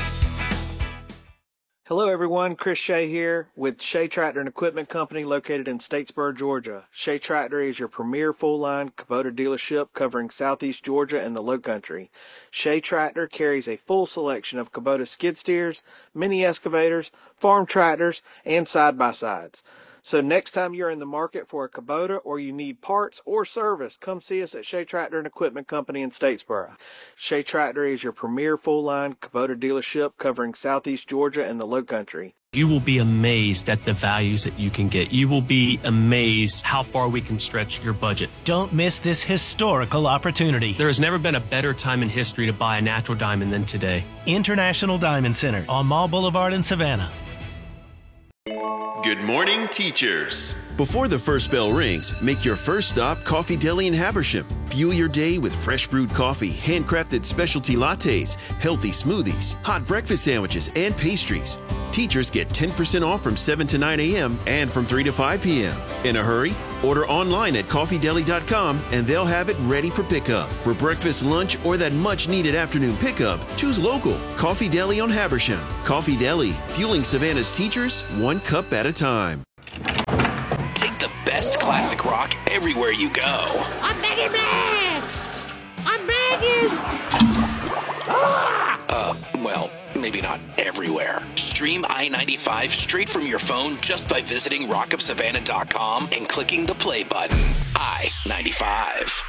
Hello everyone, Chris Shea here with Shea Tractor and Equipment Company located in Statesboro, Georgia. Shea Tractor is your premier full-line Kubota dealership covering southeast Georgia and the Lowcountry. Shea Tractor carries a full selection of Kubota skid steers, mini excavators, farm tractors, and side-by-sides. So next time you're in the market for a Kubota or you need parts or service, come see us at Shea Tractor and Equipment Company in Statesboro. Shea Tractor is your premier full-line Kubota dealership covering southeast Georgia and the Lowcountry. You will be amazed at the values that you can get. You will be amazed how far we can stretch your budget. Don't miss this historical opportunity. There has never been a better time in history to buy a natural diamond than today. International Diamond Center on Mall Boulevard in Savannah. Good morning, teachers. Before the first bell rings, make your first stop Coffee Deli in Habersham. Fuel your day with fresh brewed coffee, handcrafted specialty lattes, healthy smoothies, hot breakfast sandwiches, and pastries. Teachers get ten percent off from seven to nine a.m. and from three to five p.m. In a hurry? Order online at coffee deli dot com and they'll have it ready for pickup. For breakfast, lunch, or that much-needed afternoon pickup, choose local. Coffee Deli on Habersham. Coffee Deli, fueling Savannah's teachers one cup at a time. The best classic rock everywhere you go. I'm begging man! I'm begging! Uh, well, maybe not everywhere. Stream I ninety-five straight from your phone just by visiting rock of savannah dot com and clicking the play button. I ninety-five.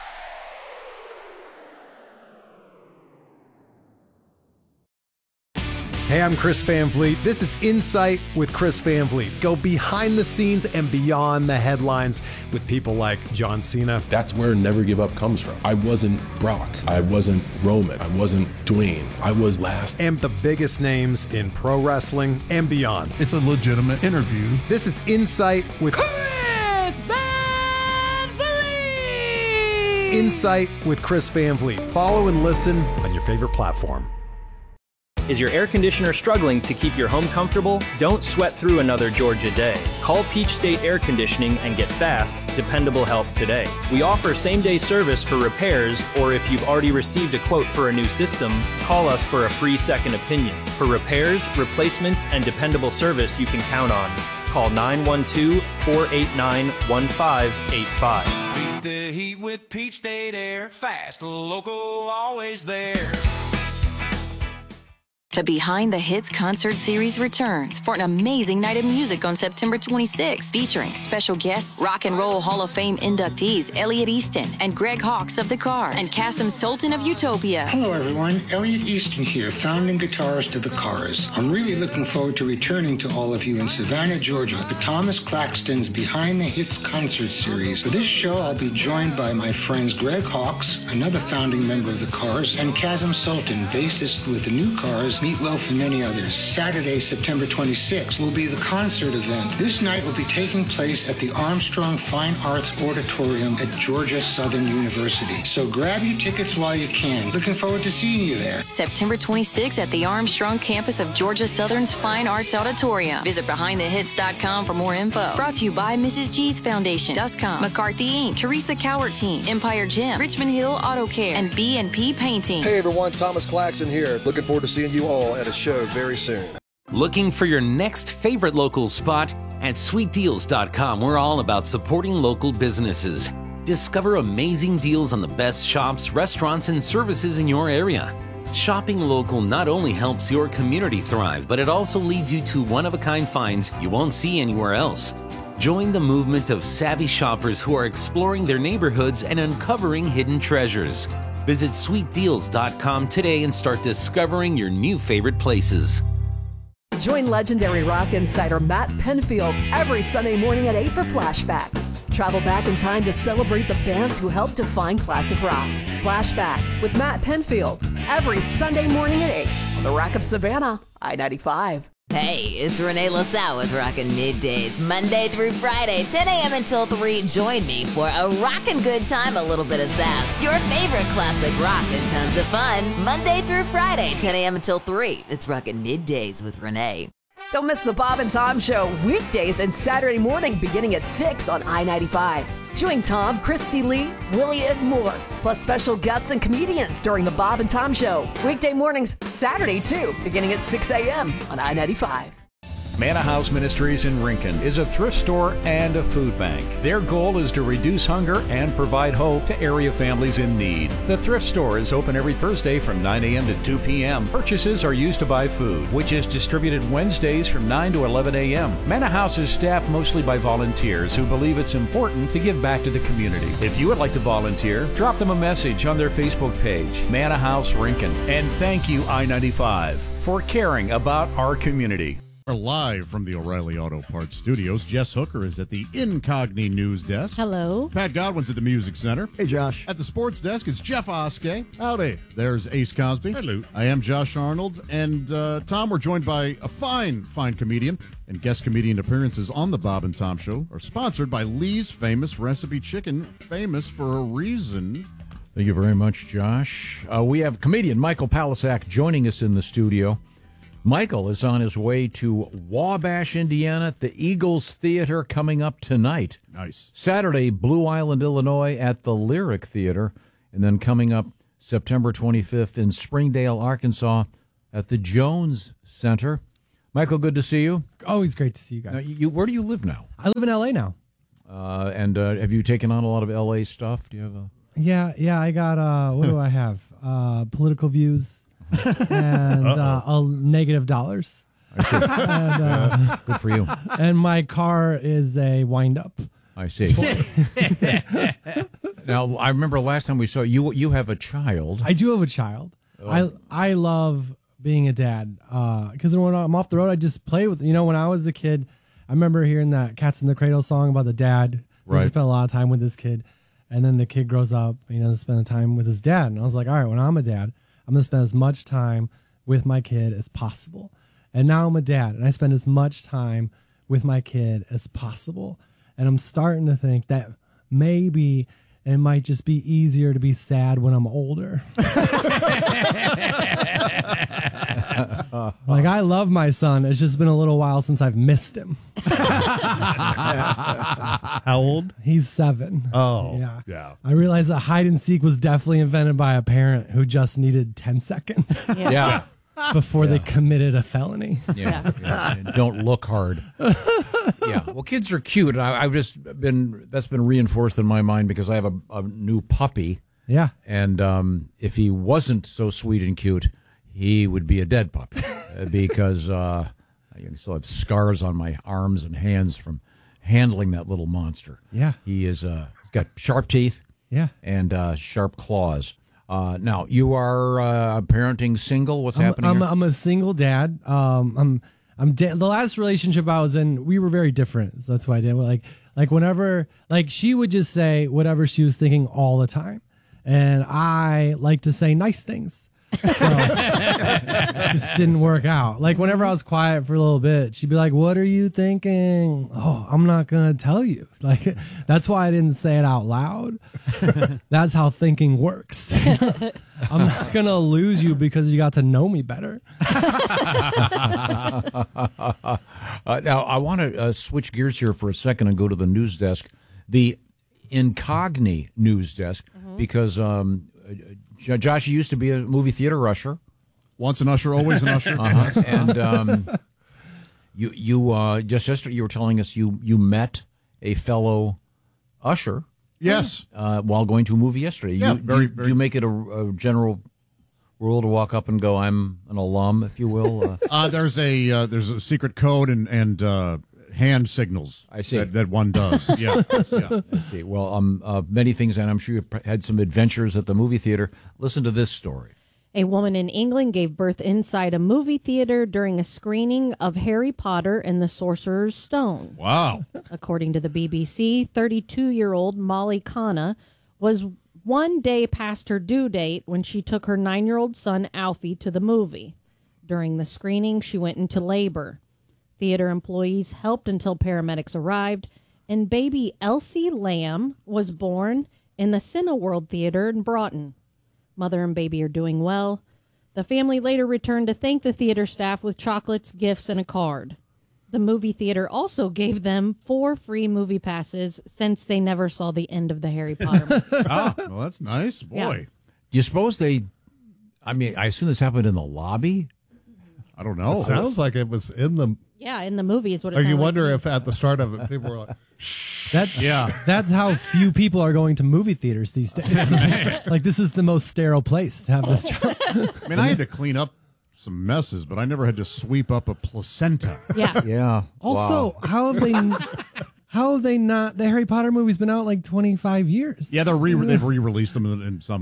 Hey, I'm Chris Van Vliet. This is Insight with Chris Van Vliet. Go behind the scenes and beyond the headlines with people like John Cena. That's where Never Give Up comes from. I wasn't Brock. I wasn't Roman. I wasn't Dwayne. I was last. And the biggest names in pro wrestling and beyond. It's a legitimate interview. This is Insight with Chris Van Vliet! Insight with Chris Van Vliet. Follow and listen on your favorite platform. Is your air conditioner struggling to keep your home comfortable? Don't sweat through another Georgia day. Call Peach State Air Conditioning and get fast, dependable help today. We offer same-day service for repairs, or if you've already received a quote for a new system, call us for a free second opinion. For repairs, replacements, and dependable service you can count on. Call nine one two, four eight nine, one five eight five. Beat the heat with Peach State Air. Fast, local, always there. The Behind the Hits concert series returns for an amazing night of music on September twenty-sixth, featuring special guests, Rock and Roll Hall of Fame inductees Elliot Easton and Greg Hawkes of The Cars, and Kasim Sultan of Utopia. Hello, everyone. Elliot Easton here, founding guitarist of The Cars. I'm really looking forward to returning to all of you in Savannah, Georgia, for Thomas Claxton's Behind the Hits concert series. For this show, I'll be joined by my friends Greg Hawkes, another founding member of The Cars, and Kasim Sultan, bassist with the New Cars, Meatloaf, and many others. Saturday, September twenty-sixth, will be the concert event. This night will be taking place at the Armstrong Fine Arts Auditorium at Georgia Southern University. So grab your tickets while you can. Looking forward to seeing you there. September twenty-sixth at the Armstrong campus of Georgia Southern's Fine Arts Auditorium. Visit behind the hits dot com for more info. Brought to you by Missus G's Foundation, Duscom, McCarthy Incorporated, Teresa Cowart Team, Empire Gym, Richmond Hill Auto Care, and B and P Painting. Hey everyone, Thomas Claxton here. Looking forward to seeing you all at a show very soon. Looking for your next favorite local spot? At sweet deals dot com, we're all about supporting local businesses. Discover amazing deals on the best shops, restaurants, and services in your area. Shopping local not only helps your community thrive, but it also leads you to one-of-a-kind finds you won't see anywhere else. Join the movement of savvy shoppers who are exploring their neighborhoods and uncovering hidden treasures. Visit sweet deals dot com today and start discovering your new favorite places. Join legendary rock insider Matt Penfield every Sunday morning at eight for Flashback. Travel back in time to celebrate the bands who helped define classic rock. Flashback with Matt Penfield every Sunday morning at eight on the Rock of Savannah, I ninety-five. Hey, it's Renee LaSalle with Rockin' Middays, Monday through Friday, ten a.m. until three. Join me for a rockin' good time, a little bit of sass, your favorite classic rock, and tons of fun. Monday through Friday, ten a.m. until three. It's Rockin' Middays with Renee. Don't miss the Bob and Tom Show weekdays and Saturday morning beginning at six on I ninety-five. Join Tom, Christy Lee, Willie, and more, plus special guests and comedians during the Bob and Tom Show. Weekday mornings, Saturday too, beginning at six a.m. on I ninety-five. Manna House Ministries in Rincon is a thrift store and a food bank. Their goal is to reduce hunger and provide hope to area families in need. The thrift store is open every Thursday from nine a.m. to two p.m. Purchases are used to buy food, which is distributed Wednesdays from nine to eleven a.m. Manna House is staffed mostly by volunteers who believe it's important to give back to the community. If you would like to volunteer, drop them a message on their Facebook page, Manna House Rincon. And thank you, I ninety-five, for caring about our community. We're live from the O'Reilly Auto Parts Studios. Jess Hooker is at the Incogni News Desk. Hello. Pat Godwin's at the Music Center. Hey, Josh. At the Sports Desk is Jeff Oskey. Howdy. There's Ace Cosby. Hello. I am Josh Arnold. And, uh, Tom, we're joined by a fine, fine comedian. And guest comedian appearances on the Bob and Tom Show are sponsored by Lee's Famous Recipe Chicken, famous for a reason. Thank you very much, Josh. Uh, we have comedian Michael Palisak joining us in the studio. Michael is on his way to Wabash, Indiana, at the Eagles Theater coming up tonight. Nice. Saturday, Blue Island, Illinois, at the Lyric Theater. And then coming up September twenty-fifth in Springdale, Arkansas, at the Jones Center. Michael, good to see you. Always great to see you guys. Now, you, where do you live now? I live in L A now. Uh, and uh, have you taken on a lot of L A stuff? Do you have a... Yeah, yeah, I got, uh, what do I have? Uh, political views and uh, a negative dollars. I see. And, uh, Good for you. And my car is a wind-up. I see. Now, I remember last time we saw you, you have a child. I do have a child. Oh. I I love being a dad because when I'm off the road, I just play with, you know, when I was a kid, I remember hearing that Cats in the Cradle song about the dad. Right. He spent a lot of time with his kid. And then the kid grows up, you know, spend time with his dad. And I was like, all right, when I'm a dad, I'm going to spend as much time with my kid as possible. And now I'm a dad, and I spend as much time with my kid as possible. And I'm starting to think that maybe it might just be easier to be sad when I'm older. Like, I love my son. It's just been a little while since I've missed him. How old? He's seven. Oh, yeah. yeah. I realized that hide and seek was definitely invented by a parent who just needed ten seconds. Yeah. Yeah. Before Yeah. they committed a felony. Yeah. yeah. And don't look hard. Yeah. Well, kids are cute. And I, I've just been, that's been reinforced in my mind because I have a, a new puppy. Yeah. And um, if he wasn't so sweet and cute, he would be a dead puppy because uh, I still have scars on my arms and hands from handling that little monster. Yeah. He is, uh, he's got sharp teeth. Yeah. And uh, sharp claws. Uh, now, you are uh, parenting single. What's I'm, happening I'm, here? I'm a single dad. Um, I'm, I'm da- the last relationship I was in, we were very different. So that's why I did. Like, like whenever, like she would just say whatever she was thinking all the time. And I like to say nice things. So it just didn't work out. Like whenever I was quiet for a little bit, she'd be like, "What are you thinking?" "Oh, I'm not gonna tell you." Like that's why I didn't say it out loud. That's how thinking works. I'm not gonna lose you because you got to know me better. uh, now, I want to uh, switch gears here for a second and go to the news desk, the Incogni news desk, mm-hmm. because um, uh, Josh, you used to be a movie theater usher. Once an usher, always an usher. Uh-huh. And um, you, you uh, just yesterday you were telling us you you met a fellow usher. Yes. Uh, while going to a movie yesterday. Yeah, you, very, do, very. do you make it a, a general rule to walk up and go, "I'm an alum," if you will? Uh, uh, there's a uh, there's a secret code and and uh, hand signals. I see that, that one does. Yeah, yeah. I see. Well, um, uh, many things, and I'm sure you had some adventures at the movie theater. Listen to this story. A woman in England gave birth inside a movie theater during a screening of Harry Potter and the Sorcerer's Stone. Wow. According to the B B C, thirty-two-year-old Molly Khanna was one day past her due date when she took her nine-year-old son Alfie to the movie. During the screening, she went into labor. Theater employees helped until paramedics arrived, and baby Elsie Lamb was born in the Cineworld Theater in Broughton. Mother and baby are doing well. The family later returned to thank the theater staff with chocolates, gifts, and a card. The movie theater also gave them four free movie passes since they never saw the end of the Harry Potter movie. Ah, well, that's nice. Boy. Yeah. Do you suppose they, I mean, I assume this happened in the lobby? I don't know. It sounds like it was in the... Yeah, in the movie is what it Or you sounded wonder like. if at the start of it, people were like... That's yeah. That's how few people are going to movie theaters these days. Like this is the most sterile place to have this job. I mean, I had to clean up some messes, but I never had to sweep up a placenta. Yeah. Yeah. Also, Wow. how have they? How have they not? The Harry Potter movie's been out like twenty-five years. Yeah, they're re- they've re-released them in, in some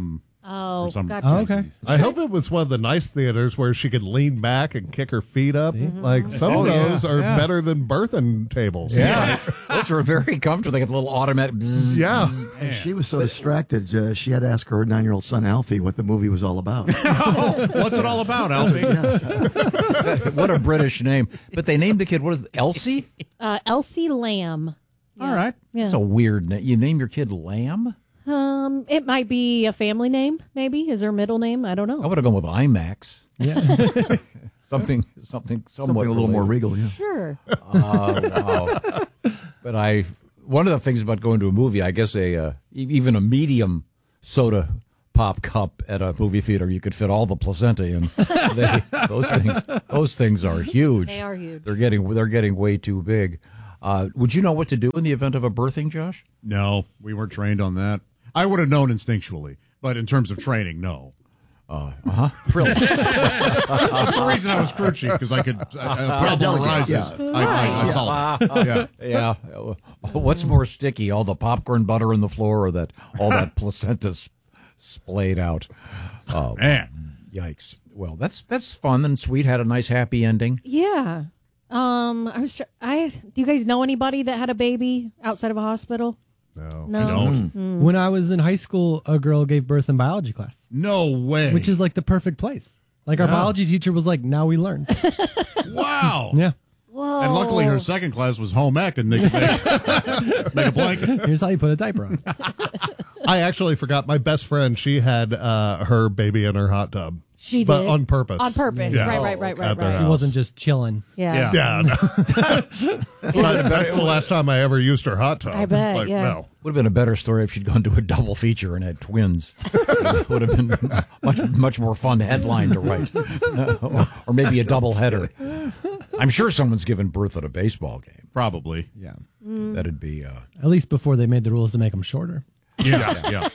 Oh, some- gotcha. Oh, okay. I hope it was one of the nice theaters where she could lean back and kick her feet up. Like some Oh, of yeah, those are yeah. better than birthing tables. Yeah, those are very comfortable. They got the little automatic. Bzzz, Yeah. bzzz. And she was so distracted, uh, she had to ask her nine-year-old son Alfie what the movie was all about. What's it all about, Alfie? What a British name! But they named the kid. What is it, Elsie? Uh, Elsie Lamb. All right, Yeah. that's a weird name. You name your kid Lamb? Um, it might be a family name. Maybe is her middle name. I don't know. I would have gone with IMAX. Yeah. something, something, somewhat Something a little more related. regal, yeah. Sure. Oh, wow. But I, one of the things about going to a movie, I guess a uh, e- even a medium soda pop cup at a movie theater, you could fit all the placenta in. They, those things, those things are huge. They are huge. They're getting, they're getting way too big. Uh, would you know what to do in the event of a birthing, Josh? No, we weren't trained on that. I would have known instinctually, but in terms of training, no. Uh huh. Really? That's the reason I was crew chief, because I could. Uh, problem delegate, arises. yeah. I, I, I solve it. Yeah. Yeah. What's more sticky, all the popcorn butter on the floor, or that all that placenta sp- splayed out? Oh Man. yikes! Well, that's that's fun and sweet. Had a nice happy ending. Yeah. Um, I was. Tr- I. Do you guys know anybody that had a baby outside of a hospital? No. No. I don't. Mm. When I was in high school, a girl gave birth in biology class, No way. which is like the perfect place. Like our Yeah. biology teacher was like, "Now we learn." Wow. Yeah. Whoa. And luckily, her second class was home ec, and they could make, make a blanket. Here's how you put a diaper on. I actually forgot my best friend. She had uh, her baby in her hot tub. She but did. on purpose. On purpose. Yeah. Right, right, right, right, At their right. She house. wasn't just chilling. Yeah. Yeah. no. But that's the last time I ever used her hot tub. I bet, Like, yeah. No. Would have been a better story if she'd gone to a double feature and had twins. It would have been much much more fun headline to write, or, or maybe a double header. I'm sure someone's given birth at a baseball game. Probably. Yeah. That'd be. Uh, At least before they made the rules to make them shorter. Yeah. Yeah.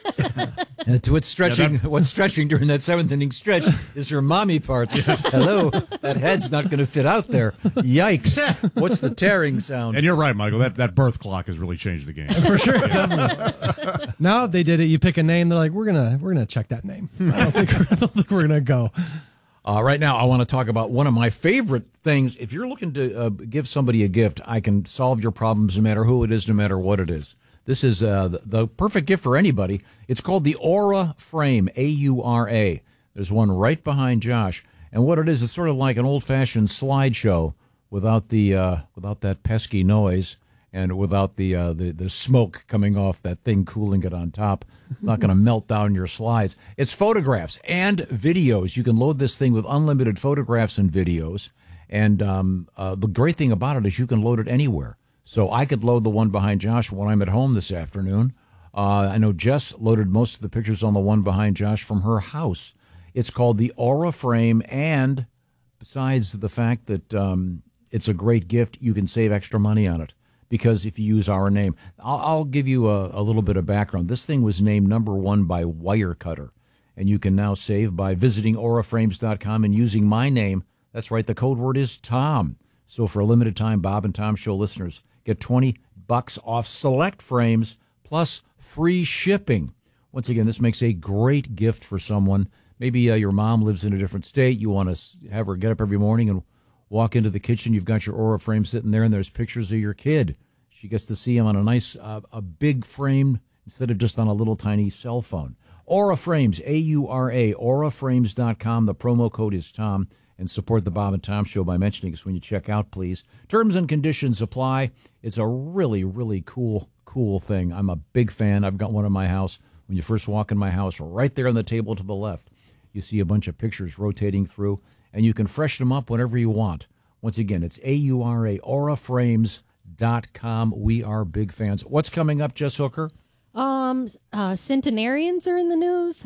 And to what's stretching, Yeah, that- what's stretching during that seventh inning stretch is her mommy parts. Hello, that head's not going to fit out there. Yikes! What's the tearing sound? And you're right, Michael. That that birth clock has really changed the game. For sure. Definitely. Now if they did it, you pick a name, they're like, We're gonna we're gonna check that name. I don't think, I don't think we're gonna go. Uh, right now, I want to talk about one of my favorite things. If you're looking to uh, give somebody a gift, I can solve your problems no matter who it is, no matter what it is. This is uh, the, the perfect gift for anybody. It's called the Aura Frame, A U R A. There's one right behind Josh. And what it is, it's sort of like an old-fashioned slideshow without the uh, without that pesky noise and without the, uh, the the smoke coming off that thing cooling it on top. It's not going to melt down your slides. It's photographs and videos. You can load this thing with unlimited photographs and videos. And um, uh, the great thing about it is you can load it anywhere. So I could load the one behind Josh when I'm at home this afternoon. Uh, I know Jess loaded most of the pictures on the one behind Josh from her house. It's called the Aura Frame, and besides the fact that um, it's a great gift, you can save extra money on it because if you use our name. I'll, I'll give you a, a little bit of background. This thing was named number one by Wirecutter, and you can now save by visiting aura frames dot com and using my name. That's right, the code word is Tom. So for a limited time, Bob and Tom Show listeners get twenty bucks off select frames plus free shipping. Once again, this makes a great gift for someone. Maybe uh, your mom lives in a different state. You want to have her get up every morning and walk into the kitchen. You've got your Aura frame sitting there, and there's pictures of your kid. She gets to see him on a nice, uh, a big frame instead of just on a little tiny cell phone. Aura Frames, A U R A, aura frames dot com. The promo code is Tom. And support the Bob and Tom Show by mentioning us when you check out, please. Terms and conditions apply. It's a really, really cool, cool thing. I'm a big fan. I've got one in my house. When you first walk in my house, right there on the table to the left, you see a bunch of pictures rotating through, and you can freshen them up whenever you want. Once again, it's A U R A, aura frames dot com. We are big fans. What's coming up, Jess Hooker? Um, uh, centenarians are in the news.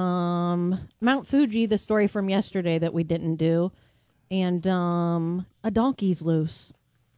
Um, Mount Fuji, the story from yesterday that we didn't do, and um, a donkey's loose.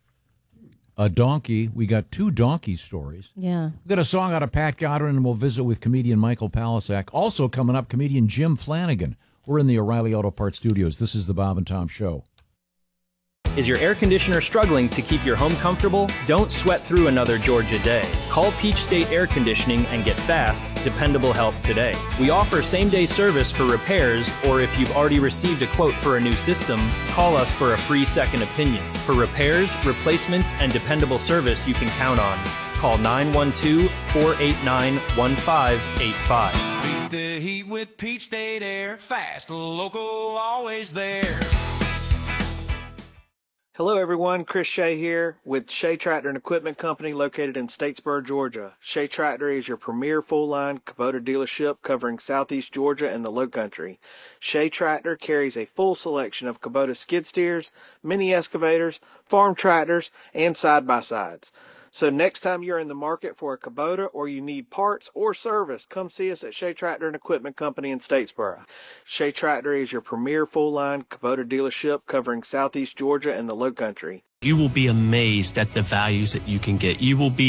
A donkey. We got two donkey stories. Yeah. We've got a song out of Pat Godwin, and we'll visit with comedian Michael Palisak. Also coming up, comedian Jim Flanagan. We're in the O'Reilly Auto Parts studios. This is the Bob and Tom Show. Is your air conditioner struggling to keep your home comfortable? Don't sweat through another Georgia day. Call Peach State Air Conditioning and get fast, dependable help today. We offer same-day service for repairs, or if you've already received a quote for a new system, call us for a free second opinion. For repairs, replacements, and dependable service you can count on, call nine one two, four eight nine, one five eight five. Beat the heat with Peach State Air. Fast, local, always there. Hello everyone, Chris Shea here with Shea Tractor and Equipment Company located in Statesboro, Georgia. Shea Tractor is your premier full-line Kubota dealership covering southeast Georgia and the Lowcountry. Shea Tractor carries a full selection of Kubota skid steers, mini excavators, farm tractors, and side-by-sides. So next time you're in the market for a Kubota or you need parts or service, come see us at Shea Tractor and Equipment Company in Statesboro. Shea Tractor is your premier full-line Kubota dealership covering southeast Georgia and the Lowcountry. You will be amazed at the values that you can get. You will be